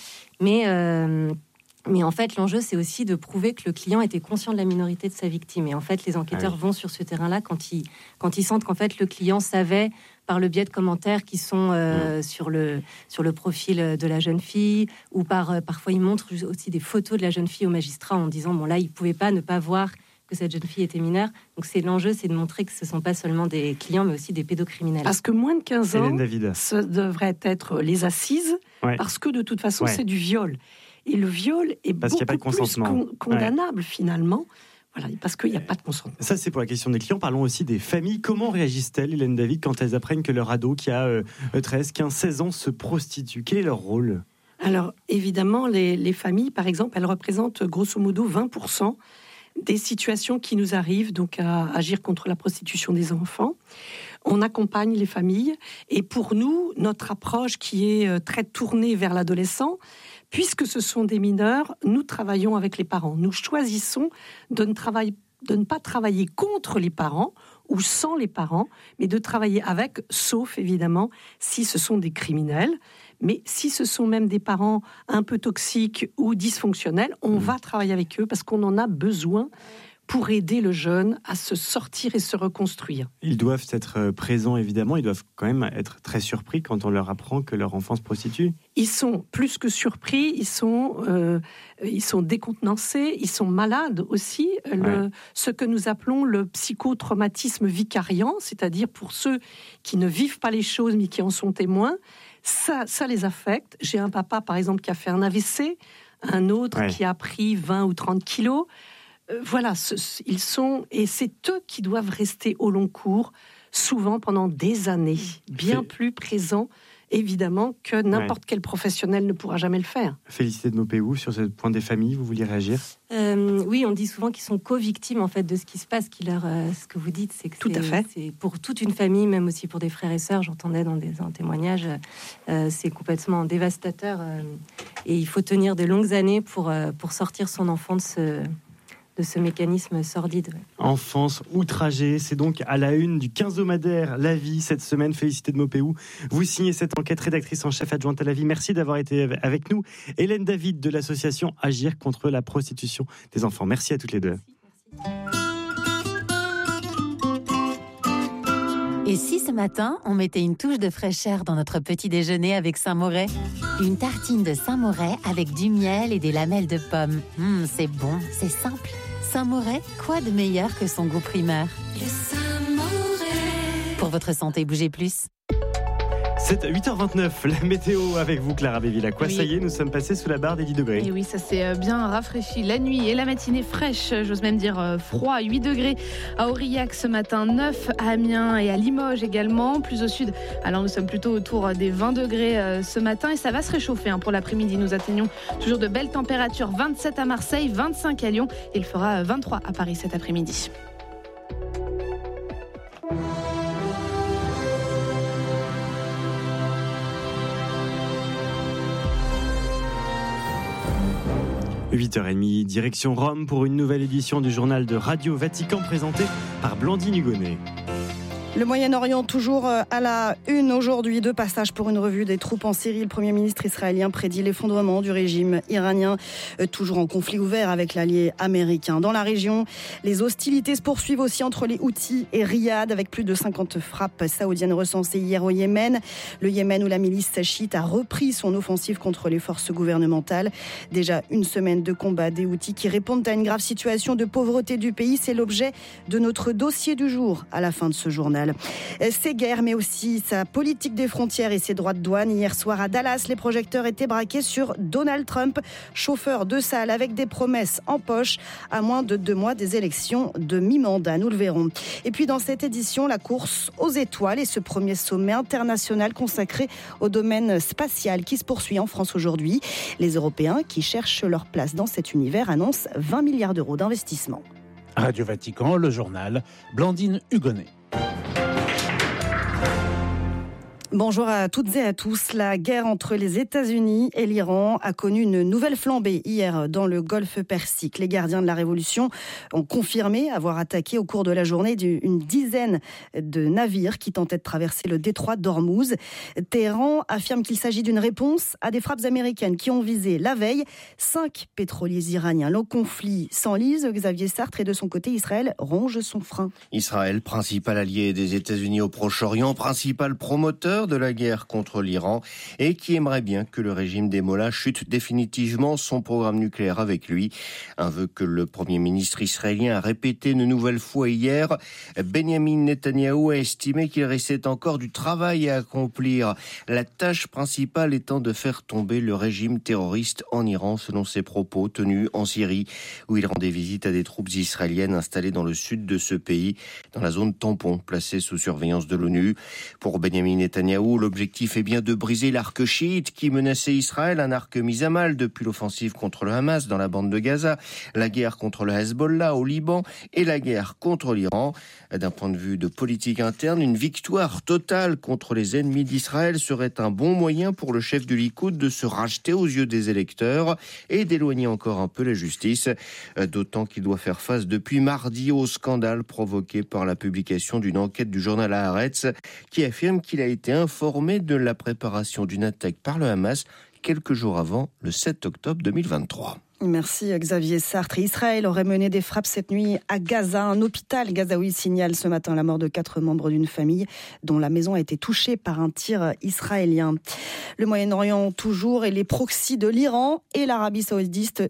mais en fait, l'enjeu, c'est aussi de prouver que le client était conscient de la minorité de sa victime. Et en fait, les enquêteurs vont sur ce terrain-là quand ils sentent qu'en fait, le client savait, par le biais de commentaires qui sont sur le profil de la jeune fille, ou parfois ils montrent aussi des photos de la jeune fille au magistrat en disant, bon là, il ne pouvait pas ne pas voir que cette jeune fille était mineure. Donc l'enjeu, c'est de montrer que ce ne sont pas seulement des clients, mais aussi des pédocriminels. Parce que moins de 15 ans, ça devrait être les assises, parce que de toute façon, c'est du viol. Et le viol est beaucoup plus condamnable, finalement. Voilà, parce qu'il n'y a pas de consentement. Ça, c'est pour la question des clients. Parlons aussi des familles. Comment réagissent-elles, Hélène David, quand elles apprennent que leur ado, qui a 13, 15, 16 ans, se prostitue? Quel est leur rôle? Alors, évidemment, les familles, par exemple, elles représentent grosso modo 20% des situations qui nous arrivent, donc à agir contre la prostitution des enfants. On accompagne les familles. Et pour nous, notre approche qui est très tournée vers l'adolescent, puisque ce sont des mineurs, nous travaillons avec les parents. Nous choisissons de ne pas travailler contre les parents ou sans les parents, mais de travailler avec, sauf évidemment si ce sont des criminels. Mais si ce sont même des parents un peu toxiques ou dysfonctionnels, on va travailler avec eux parce qu'on en a besoin pour aider le jeune à se sortir et se reconstruire. Ils doivent être présents, évidemment. Ils doivent quand même être très surpris quand on leur apprend que leur enfant se prostitue. Ils sont plus que surpris, ils sont décontenancés, ils sont malades aussi. Ce que nous appelons le psychotraumatisme vicariant, c'est-à-dire pour ceux qui ne vivent pas les choses mais qui en sont témoins, ça les affecte. J'ai un papa, par exemple, qui a fait un AVC, un autre qui a pris 20 ou 30 kilos. Voilà, ils sont, et c'est eux qui doivent rester au long cours, souvent pendant des années, bien plus présents, évidemment, que n'importe quel professionnel ne pourra jamais le faire. Félicité de Maupeou, sur ce point des familles, vous vouliez réagir? Oui, on dit souvent qu'ils sont co-victimes en fait, de ce qui se passe, ce que vous dites, c'est que c'est pour toute une famille, même aussi pour des frères et sœurs, j'entendais dans des témoignages, c'est complètement dévastateur, et il faut tenir de longues années pour sortir son enfant de ce mécanisme sordide. Enfance outragée, c'est donc à la une du 15 hebdomadaire La Vie cette semaine. Félicité de Maupeou. Vous signez cette enquête, rédactrice en chef adjointe à La Vie. Merci d'avoir été avec nous. Hélène David de l'association Agir contre la prostitution des enfants. Merci à toutes les deux. Et si ce matin, on mettait une touche de fraîcheur dans notre petit déjeuner avec Saint-Moret? Une tartine de Saint-Moret avec du miel et des lamelles de pommes. C'est bon, c'est simple. Saint-Moret, quoi de meilleur que son goût primaire? Le Saint-Moret. Pour votre santé, bougez plus. C'est 8h29, la météo avec vous, Clara Béville-Lacroix. Ça y est, nous sommes passés sous la barre des 10 degrés. Et oui, ça s'est bien rafraîchi. La nuit et la matinée fraîche, j'ose même dire froid. 8 degrés à Aurillac ce matin, 9 à Amiens et à Limoges également. Plus au sud, alors nous sommes plutôt autour des 20 degrés ce matin. Et ça va se réchauffer pour l'après-midi. Nous atteignons toujours de belles températures. 27 à Marseille, 25 à Lyon. Il fera 23 à Paris cet après-midi. « 8h30, direction Rome pour une nouvelle édition du journal de Radio Vatican présenté par Blandine Hugonnet. Le Moyen-Orient toujours à la une aujourd'hui, de passage pour une revue des troupes en Syrie. Le Premier ministre israélien prédit l'effondrement du régime iranien, toujours en conflit ouvert avec l'allié américain. Dans la région, les hostilités se poursuivent aussi entre les Houthis et Riyad, avec plus de 50 frappes saoudiennes recensées hier au Yémen. Le Yémen où la milice chiite a repris son offensive contre les forces gouvernementales. Déjà une semaine de combat des Houthis qui répondent à une grave situation de pauvreté du pays. C'est l'objet de notre dossier du jour à la fin de ce journal. Ses guerres, mais aussi sa politique des frontières et ses droits de douane. Hier soir à Dallas, les projecteurs étaient braqués sur Donald Trump, chauffeur de salle avec des promesses en poche à moins de 2 mois des élections de mi-mandat. Nous le verrons. Et puis dans cette édition, la course aux étoiles et ce premier sommet international consacré au domaine spatial qui se poursuit en France aujourd'hui. Les Européens qui cherchent leur place dans cet univers annoncent 20 milliards d'euros d'investissement. Radio Vatican, le journal, Blandine Hugonnet. Bonjour à toutes et à tous. La guerre entre les États-Unis et l'Iran a connu une nouvelle flambée hier dans le golfe Persique. Les gardiens de la révolution ont confirmé avoir attaqué au cours de la journée une dizaine de navires qui tentaient de traverser le détroit d'Ormuz. Téhéran affirme qu'il s'agit d'une réponse à des frappes américaines qui ont visé la veille 5 pétroliers iraniens. Le conflit s'enlise. Xavier Sartre, et de son côté, Israël ronge son frein. Israël, principal allié des États-Unis au Proche-Orient, principal promoteur de la guerre contre l'Iran et qui aimerait bien que le régime des Mollahs chute définitivement son programme nucléaire avec lui. Un vœu que le Premier ministre israélien a répété une nouvelle fois hier. Benjamin Netanyahou a estimé qu'il restait encore du travail à accomplir. La tâche principale étant de faire tomber le régime terroriste en Iran, selon ses propos tenus en Syrie, où il rendait visite à des troupes israéliennes installées dans le sud de ce pays, dans la zone tampon placée sous surveillance de l'ONU. Pour Benjamin Netanyahou, l'objectif est bien de briser l'arc chiite qui menaçait Israël, un arc mis à mal depuis l'offensive contre le Hamas dans la bande de Gaza, la guerre contre le Hezbollah au Liban et la guerre contre l'Iran. D'un point de vue de politique interne, une victoire totale contre les ennemis d'Israël serait un bon moyen pour le chef du Likoud de se racheter aux yeux des électeurs et d'éloigner encore un peu la justice, d'autant qu'il doit faire face depuis mardi au scandale provoqué par la publication d'une enquête du journal Haaretz qui affirme qu'il a été informé de la préparation d'une attaque par le Hamas quelques jours avant, le 7 octobre 2023. Merci Xavier Sartre. Israël aurait mené des frappes cette nuit à Gaza. Un hôpital gazaoui signale ce matin la mort de 4 membres d'une famille dont la maison a été touchée par un tir israélien. Le Moyen-Orient toujours, et les proxys de l'Iran et l'Arabie saoudite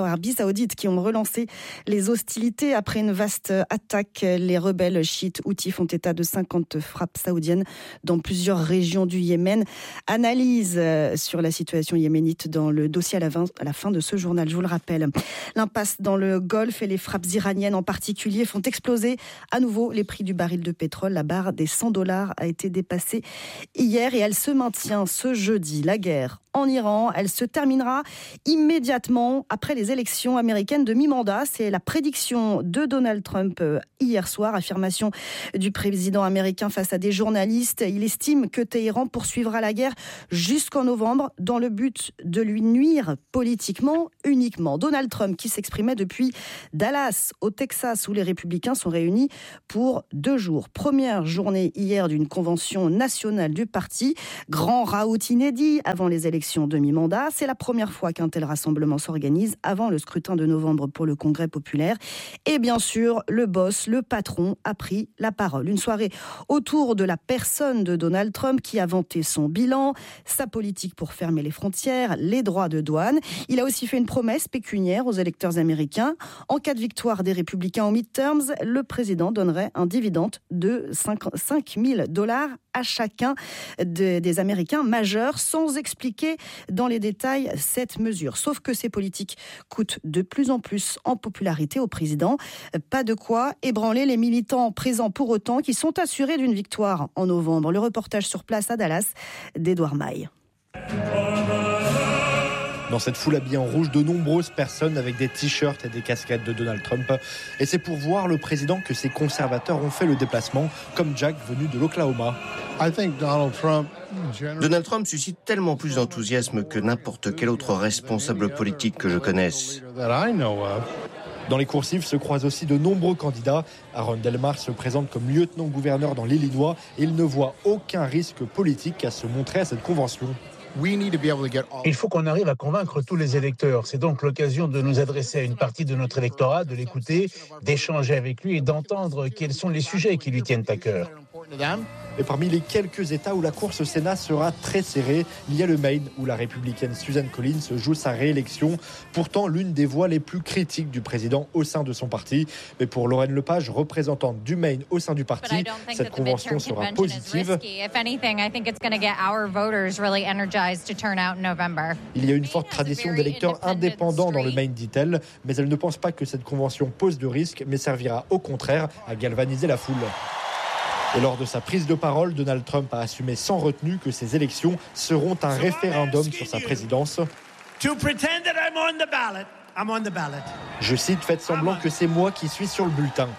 qui ont relancé les hostilités après une vaste attaque. Les rebelles chiites houthis font état de 50 frappes saoudiennes dans plusieurs régions du Yémen. Analyse sur la situation yéménite dans le dossier à la fin de ce journal. Je vous le rappelle, l'impasse dans le Golfe et les frappes iraniennes en particulier font exploser à nouveau les prix du baril de pétrole. La barre des $100 a été dépassée hier et elle se maintient ce jeudi. La guerre en Iran, elle se terminera immédiatement après les élections américaines de mi-mandat. C'est la prédiction de Donald Trump hier soir. Affirmation du président américain face à des journalistes. Il estime que Téhéran poursuivra la guerre jusqu'en novembre dans le but de lui nuire politiquement uniquement. Donald Trump qui s'exprimait depuis Dallas au Texas où les républicains sont réunis pour 2 jours. Première journée hier d'une convention nationale du parti. Grand raout inédit avant les élections demi-mandat. C'est la première fois qu'un tel rassemblement s'organise avant le scrutin de novembre pour le Congrès populaire. Et bien sûr, le boss, le patron, a pris la parole. Une soirée autour de la personne de Donald Trump qui a vanté son bilan, sa politique pour fermer les frontières, les droits de douane. Il a aussi fait une promesse pécuniaire aux électeurs américains. En cas de victoire des républicains aux midterms, le président donnerait un dividende de $5 000 à chacun des Américains majeurs, sans expliquer dans les détails cette mesure. Sauf que ces politiques coûtent de plus en plus en popularité au président. Pas de quoi ébranler les militants présents pour autant, qui sont assurés d'une victoire en novembre. Le reportage sur place à Dallas d'Edouard Maille. Dans cette foule habillée en rouge, de nombreuses personnes avec des t-shirts et des casquettes de Donald Trump. Et c'est pour voir le président que ces conservateurs ont fait le déplacement, comme Jack venu de l'Oklahoma. Donald Trump suscite tellement plus d'enthousiasme que n'importe quel autre responsable politique que je connaisse. Dans les coursives se croisent aussi de nombreux candidats. Aaron Delmar se présente comme lieutenant-gouverneur dans l'Illinois et il ne voit aucun risque politique à se montrer à cette convention. Il faut qu'on arrive à convaincre tous les électeurs. C'est donc l'occasion de nous adresser à une partie de notre électorat, de l'écouter, d'échanger avec lui et d'entendre quels sont les sujets qui lui tiennent à cœur. Et parmi les quelques États où la course au Sénat sera très serrée, il y a le Maine où la républicaine Susan Collins joue sa réélection. Pourtant, l'une des voix les plus critiques du président au sein de son parti. Mais pour Lorraine Lepage, représentante du Maine au sein du parti, cette convention sera positive. Il y a une forte tradition d'électeurs indépendants dans le Maine, dit-elle, mais elle ne pense pas que cette convention pose de risque, mais servira au contraire à galvaniser la foule. Et lors de sa prise de parole, Donald Trump a assumé sans retenue que ces élections seront un référendum sur sa présidence. Je cite, faites semblant que c'est moi qui suis sur le bulletin.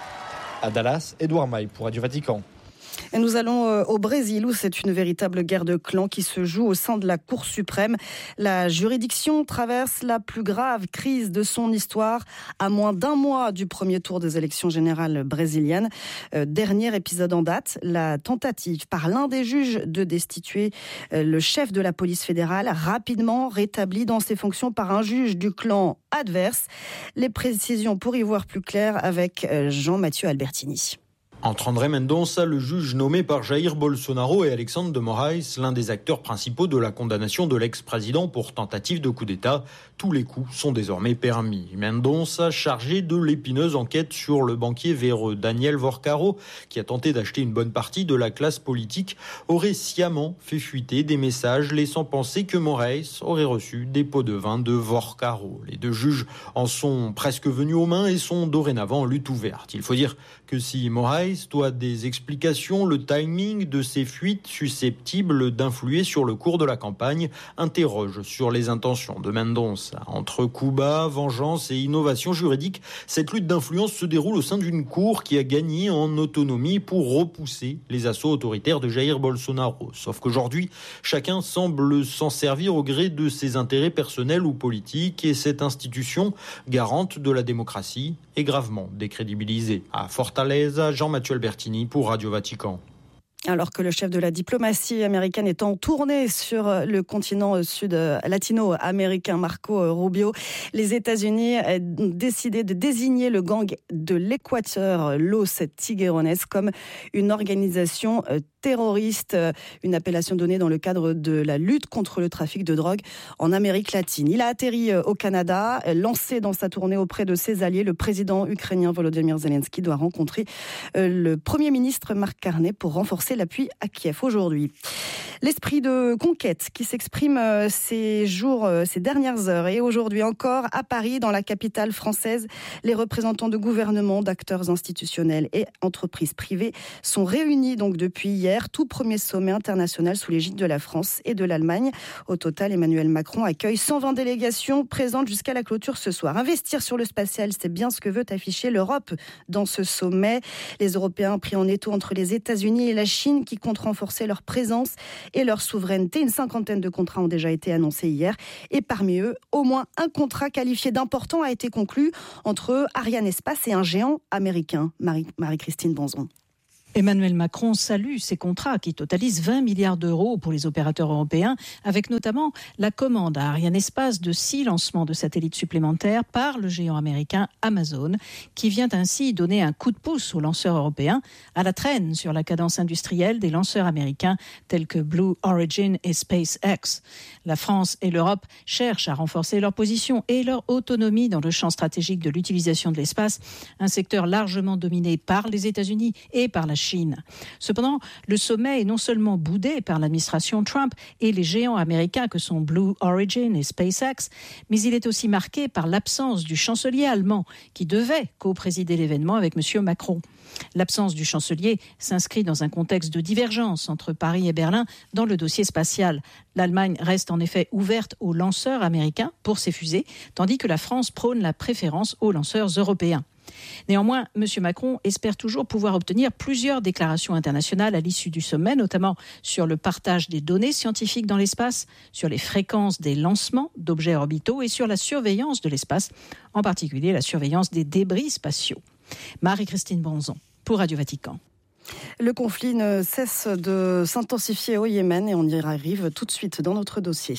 À Dallas, Édouard Maille pour Radio Vatican. Et nous allons au Brésil où c'est une véritable guerre de clans qui se joue au sein de la Cour suprême. La juridiction traverse la plus grave crise de son histoire à moins d'un mois du premier tour des élections générales brésiliennes. Dernier épisode en date, la tentative par l'un des juges de destituer le chef de la police fédérale, rapidement rétabli dans ses fonctions par un juge du clan adverse. Les précisions pour y voir plus clair avec Jean-Mathieu Albertini. Entre André Mendonça, le juge nommé par Jair Bolsonaro, et Alexandre de Moraes, l'un des acteurs principaux de la condamnation de l'ex-président pour tentative de coup d'État, tous les coups sont désormais permis. Mendonça, chargé de l'épineuse enquête sur le banquier véreux Daniel Vorcaro, qui a tenté d'acheter une bonne partie de la classe politique, aurait sciemment fait fuiter des messages laissant penser que Moraes aurait reçu des pots de vin de Vorcaro. Les deux juges en sont presque venus aux mains et sont dorénavant en lutte ouverte. Il faut dire que si Moraes doit des explications, le timing de ces fuites susceptibles d'influer sur le cours de la campagne interroge sur les intentions de Mendonça. Entre coups bas, vengeance et innovation juridique, cette lutte d'influence se déroule au sein d'une cour qui a gagné en autonomie pour repousser les assauts autoritaires de Jair Bolsonaro. Sauf qu'aujourd'hui, chacun semble s'en servir au gré de ses intérêts personnels ou politiques et cette institution, garante de la démocratie, est gravement décrédibilisée. À Fortaleza, Jean-Mathieu Albertini pour Radio Vatican. Alors que le chef de la diplomatie américaine est en tournée sur le continent sud-latino-américain, Marco Rubio, les États-Unis ont décidé de désigner le gang de l'Équateur, Los Tiguerones, comme une organisation terroriste, une appellation donnée dans le cadre de la lutte contre le trafic de drogue en Amérique latine. Il a atterri au Canada, lancé dans sa tournée auprès de ses alliés. Le président ukrainien Volodymyr Zelensky doit rencontrer le Premier ministre Mark Carney pour renforcer l'appui à Kiev aujourd'hui. L'esprit de conquête qui s'exprime ces dernières heures et aujourd'hui encore à Paris, dans la capitale française, les représentants de gouvernements, d'acteurs institutionnels et entreprises privées sont réunis donc depuis hier. Tout premier sommet international sous l'égide de la France et de l'Allemagne. Au total, Emmanuel Macron accueille 120 délégations présentes jusqu'à la clôture ce soir. Investir sur le spatial, c'est bien ce que veut afficher l'Europe dans ce sommet. Les Européens pris en étau entre les États-Unis et la Chine qui comptent renforcer leur présence et leur souveraineté. Une cinquantaine de contrats ont déjà été annoncés hier et parmi eux, au moins un contrat qualifié d'important a été conclu entre Ariane Espace et un géant américain. Marie-Christine Bonzon. Emmanuel Macron salue ces contrats qui totalisent 20 milliards d'euros pour les opérateurs européens, avec notamment la commande à Ariane Espace de 6 lancements de satellites supplémentaires par le géant américain Amazon, qui vient ainsi donner un coup de pouce aux lanceurs européens à la traîne sur la cadence industrielle des lanceurs américains tels que Blue Origin et SpaceX. La France et l'Europe cherchent à renforcer leur position et leur autonomie dans le champ stratégique de l'utilisation de l'espace, un secteur largement dominé par les États-Unis et par la Chine. Cependant, le sommet est non seulement boudé par l'administration Trump et les géants américains que sont Blue Origin et SpaceX, mais il est aussi marqué par l'absence du chancelier allemand qui devait co-présider l'événement avec M. Macron. L'absence du chancelier s'inscrit dans un contexte de divergence entre Paris et Berlin dans le dossier spatial. L'Allemagne reste en effet ouverte aux lanceurs américains pour ses fusées, tandis que la France prône la préférence aux lanceurs européens. Néanmoins, M. Macron espère toujours pouvoir obtenir plusieurs déclarations internationales à l'issue du sommet, notamment sur le partage des données scientifiques dans l'espace, sur les fréquences des lancements d'objets orbitaux et sur la surveillance de l'espace, en particulier la surveillance des débris spatiaux. Marie-Christine Bonzon pour Radio Vatican. Le conflit ne cesse de s'intensifier au Yémen et on y arrive tout de suite dans notre dossier.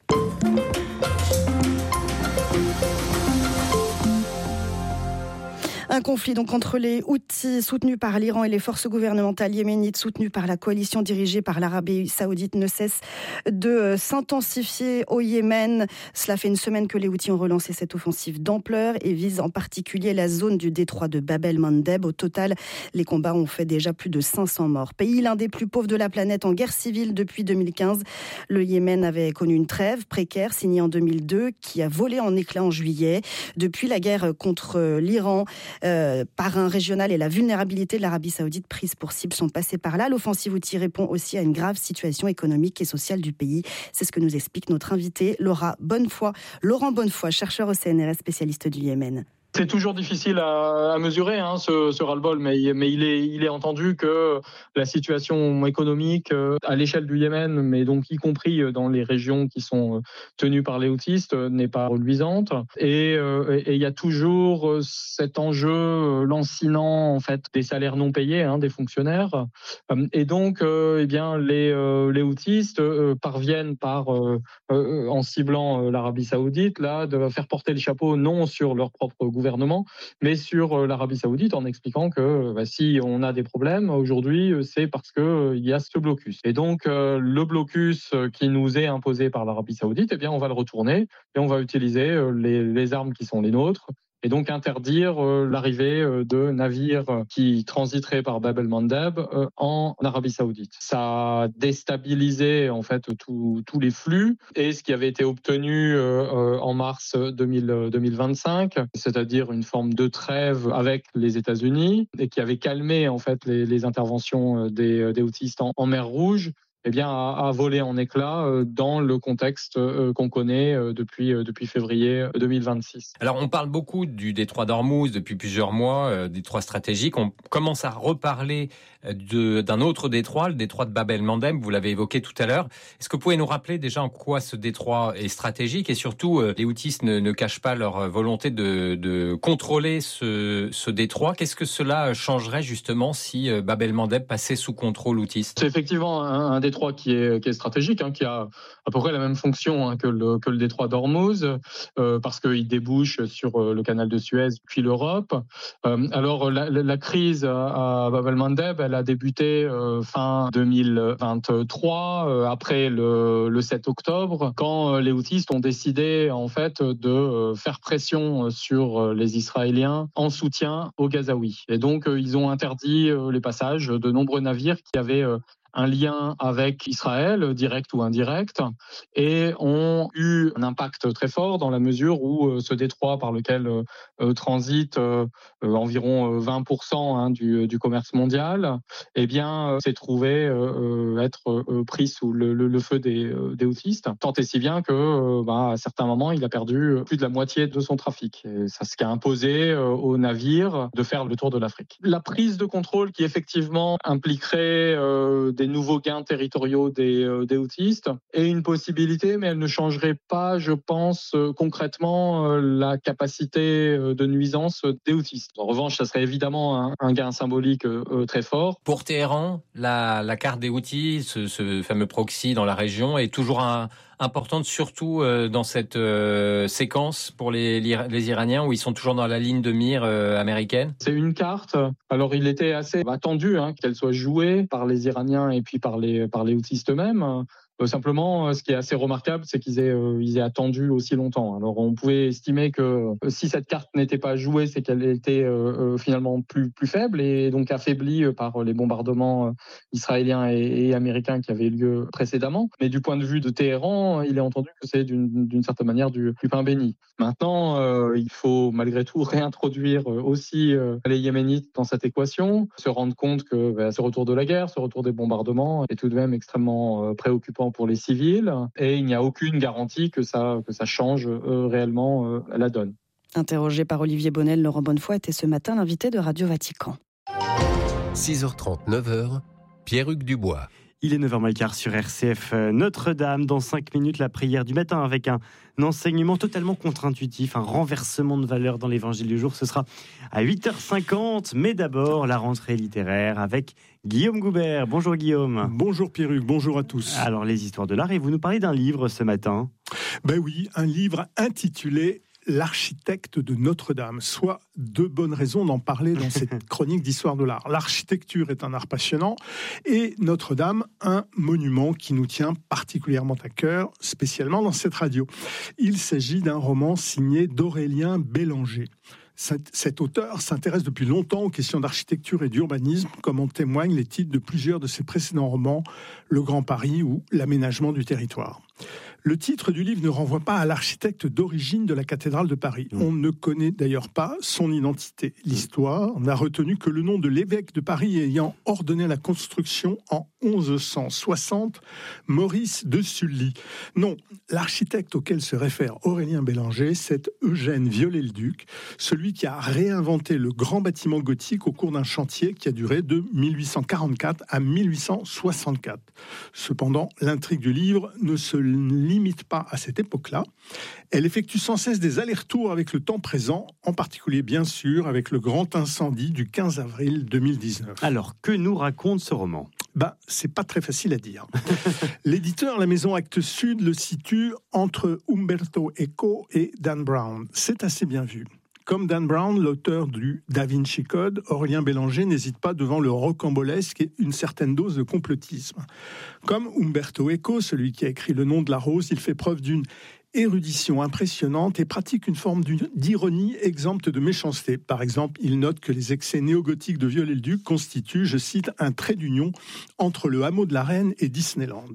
Un conflit donc entre les Houthis soutenus par l'Iran et les forces gouvernementales yéménites soutenues par la coalition dirigée par l'Arabie Saoudite ne cesse de s'intensifier au Yémen. Cela fait une semaine que les Houthis ont relancé cette offensive d'ampleur et visent en particulier la zone du détroit de Bab el-Mandeb. Au total, les combats ont fait déjà plus de 500 morts. Pays l'un des plus pauvres de la planète en guerre civile depuis 2015. Le Yémen avait connu une trêve précaire signée en 2002 qui a volé en éclats en juillet. Depuis la guerre contre l'Iran, parrain régional et la vulnérabilité de l'Arabie Saoudite prise pour cible sont passés par là. L'offensive Houthi répond aussi à une grave situation économique et sociale du pays. C'est ce que nous explique notre invité Laurent Bonnefoy, chercheur au CNRS, spécialiste du Yémen. C'est toujours difficile à mesurer ce ras-le-bol, mais il est entendu que la situation économique à l'échelle du Yémen, mais donc y compris dans les régions qui sont tenues par les houthis, n'est pas reluisante. Et il y a toujours cet enjeu lancinant en fait des salaires non payés des fonctionnaires. Et donc les houthis parviennent en ciblant l'Arabie Saoudite de faire porter le chapeau non sur leur propre gouvernement, mais sur l'Arabie Saoudite, en expliquant que si on a des problèmes aujourd'hui, c'est parce qu'il y a ce blocus. Et donc le blocus qui nous est imposé par l'Arabie Saoudite, on va le retourner et on va utiliser les armes qui sont les nôtres. Et donc interdire l'arrivée de navires qui transiteraient par Bab el-Mandeb en Arabie Saoudite. Ça a déstabilisé en fait tous les flux, et ce qui avait été obtenu en mars 2025, c'est-à-dire une forme de trêve avec les États-Unis, et qui avait calmé en fait les interventions des houthis en mer Rouge, a volé en éclats dans le contexte qu'on connaît depuis février 2026. Alors on parle beaucoup du détroit d'Ormuz depuis plusieurs mois, détroit stratégique. On commence à reparler d'un autre détroit, le détroit de Bab el-Mandeb, vous l'avez évoqué tout à l'heure. Est-ce que vous pouvez nous rappeler déjà en quoi ce détroit est stratégique, et surtout les houthis ne cachent pas leur volonté de contrôler ce détroit. Qu'est-ce que cela changerait justement si Bab el-Mandeb passait sous contrôle houthiste ? C'est effectivement un détroit qui est stratégique, qui a à peu près la même fonction que le détroit d'Ormuz, parce qu'il débouche sur le canal de Suez puis l'Europe. Alors la crise à Bab el-Mandeb, elle a débuté fin 2023, après le 7 octobre, quand les houthis ont décidé en fait de faire pression sur les Israéliens en soutien aux Gazaouis. Et donc ils ont interdit les passages de nombreux navires qui avaient un lien avec Israël, direct ou indirect, et ont eu un impact très fort dans la mesure où ce détroit par lequel transite environ 20% du commerce mondial, s'est trouvé être pris sous le feu des houthis, tant et si bien que à certains moments il a perdu plus de la moitié de son trafic. Et ça, ce qui a imposé aux navires de faire le tour de l'Afrique. La prise de contrôle qui effectivement impliquerait des nouveaux gains territoriaux des houthis est une possibilité, mais elle ne changerait pas, je pense, concrètement la capacité de nuisance des houthis. En revanche, ça serait évidemment un gain symbolique très fort. Pour Téhéran, la carte des houthis, ce fameux proxy dans la région, est toujours importante, surtout dans cette séquence pour les Iraniens, où ils sont toujours dans la ligne de mire américaine. C'est une carte. Alors il était assez attendu qu'elle soit jouée par les Iraniens et puis par les houthis eux-mêmes. Simplement, ce qui est assez remarquable, c'est qu'ils aient attendu aussi longtemps. Alors, on pouvait estimer que si cette carte n'était pas jouée, c'est qu'elle était finalement plus faible et donc affaiblie par les bombardements israéliens et américains qui avaient lieu précédemment. Mais du point de vue de Téhéran, il est entendu que c'est d'une certaine manière du pain béni. Maintenant, il faut malgré tout réintroduire aussi les Yéménites dans cette équation, se rendre compte que ce retour de la guerre, ce retour des bombardements est tout de même extrêmement préoccupant pour les civils, et il n'y a aucune garantie que ça change réellement la donne. Interrogé par Olivier Bonnel, Laurent Bonnefoy était ce matin l'invité de Radio Vatican. 6h30, 9h, Pierre-Hugues Dubois. Il est 9h15 sur RCF Notre-Dame. Dans 5 minutes, la prière du matin avec un enseignement totalement contre-intuitif, un renversement de valeurs dans l'évangile du jour. Ce sera à 8h50. Mais d'abord, la rentrée littéraire avec Guillaume Goubert. Bonjour Guillaume. Bonjour Pierre-Hugues, bonjour à tous. Alors, les histoires de l'art, et vous nous parlez d'un livre ce matin. Ben oui, un livre intitulé L'architecte de Notre-Dame, soit deux bonnes raisons d'en parler dans cette chronique d'histoire de l'art. L'architecture est un art passionnant et Notre-Dame, un monument qui nous tient particulièrement à cœur, spécialement dans cette radio. Il s'agit d'un roman signé d'Aurélien Bélanger. Cet auteur s'intéresse depuis longtemps aux questions d'architecture et d'urbanisme, comme en témoignent les titres de plusieurs de ses précédents romans, Le Grand Paris ou L'aménagement du territoire. Le titre du livre ne renvoie pas à l'architecte d'origine de la cathédrale de Paris. On ne connaît d'ailleurs pas son identité. L'histoire n'a retenu que le nom de l'évêque de Paris ayant ordonné la construction en 1160, Maurice de Sully. Non, l'architecte auquel se réfère Aurélien Bélanger, c'est Eugène Viollet-le-Duc, celui qui a réinventé le grand bâtiment gothique au cours d'un chantier qui a duré de 1844 à 1864. Cependant, l'intrigue du livre ne se limite pas à cette époque-là. Elle effectue sans cesse des allers-retours avec le temps présent, en particulier bien sûr avec le grand incendie du 15 avril 2019. Alors, que nous raconte ce roman ? C'est pas très facile à dire. L'éditeur, la maison Actes Sud, le situe entre Umberto Eco et Dan Brown. C'est assez bien vu. Comme Dan Brown, l'auteur du Da Vinci Code, Aurélien Bélanger n'hésite pas devant le rocambolesque et une certaine dose de complotisme. Comme Umberto Eco, celui qui a écrit Le Nom de la Rose, il fait preuve d'une érudition impressionnante et pratique une forme d'ironie exempte de méchanceté. Par exemple, il note que les excès néogothiques de Viollet-le-Duc constituent, je cite, un trait d'union entre le hameau de la Reine et Disneyland.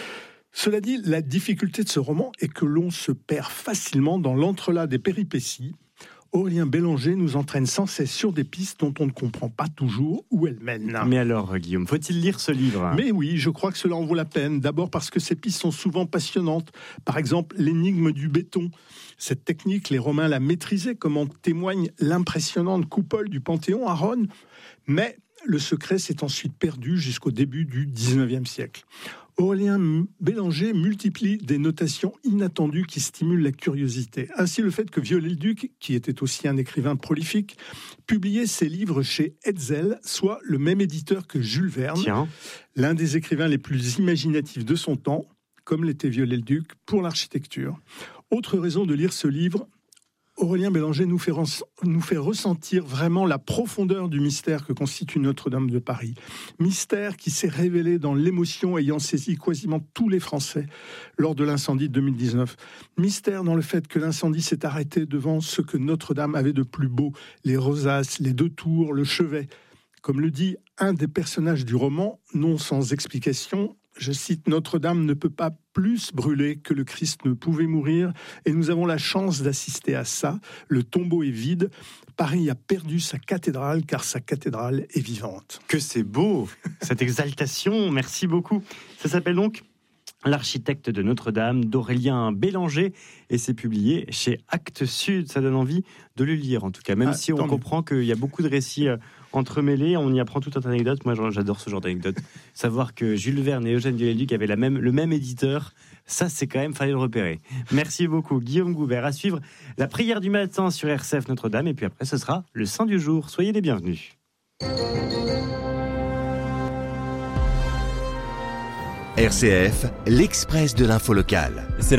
Cela dit, la difficulté de ce roman est que l'on se perd facilement dans l'entrelac des péripéties. Aurélien Bélanger nous entraîne sans cesse sur des pistes dont on ne comprend pas toujours où elles mènent. Mais alors, Guillaume, faut-il lire ce livre ? Mais oui, je crois que cela en vaut la peine. D'abord parce que ces pistes sont souvent passionnantes. Par exemple, l'énigme du béton. Cette technique, les Romains la maîtrisaient, comme en témoigne l'impressionnante coupole du Panthéon à Rome. Mais le secret s'est ensuite perdu jusqu'au début du XIXe siècle. Aurélien Bélanger multiplie des notations inattendues qui stimulent la curiosité. Ainsi, le fait que Viollet-le-Duc, qui était aussi un écrivain prolifique, publiait ses livres chez Hetzel, soit le même éditeur que Jules Verne, l'un des écrivains les plus imaginatifs de son temps, comme l'était Viollet-le-Duc pour l'architecture. Autre raison de lire ce livre, Aurélien Bélanger nous fait ressentir vraiment la profondeur du mystère que constitue Notre-Dame de Paris. Mystère qui s'est révélé dans l'émotion ayant saisi quasiment tous les Français lors de l'incendie de 2019. Mystère dans le fait que l'incendie s'est arrêté devant ce que Notre-Dame avait de plus beau, les rosaces, les 2 tours, le chevet. Comme le dit un des personnages du roman, non sans explication, je cite, « Notre-Dame ne peut pas plus brûler que le Christ ne pouvait mourir, et nous avons la chance d'assister à ça. Le tombeau est vide. Paris a perdu sa cathédrale, car sa cathédrale est vivante. » Que c'est beau, cette exaltation. Merci beaucoup. Ça s'appelle donc L'architecte de Notre-Dame d'Aurélien Bélanger, et c'est publié chez Actes Sud. Ça donne envie de le lire, en tout cas, même si on comprend qu'il y a beaucoup de récits entremêlés, on y apprend toute une anecdote. Moi, j'adore ce genre d'anecdote. Savoir que Jules Verne et Eugène Viollet-le-Duc avaient le même éditeur, ça, c'est quand même, fallait le repérer. Merci beaucoup, Guillaume Goubert. À suivre la prière du matin sur RCF Notre-Dame, et puis après, ce sera le Saint du jour. Soyez les bienvenus. RCF, l'Express de l'info locale.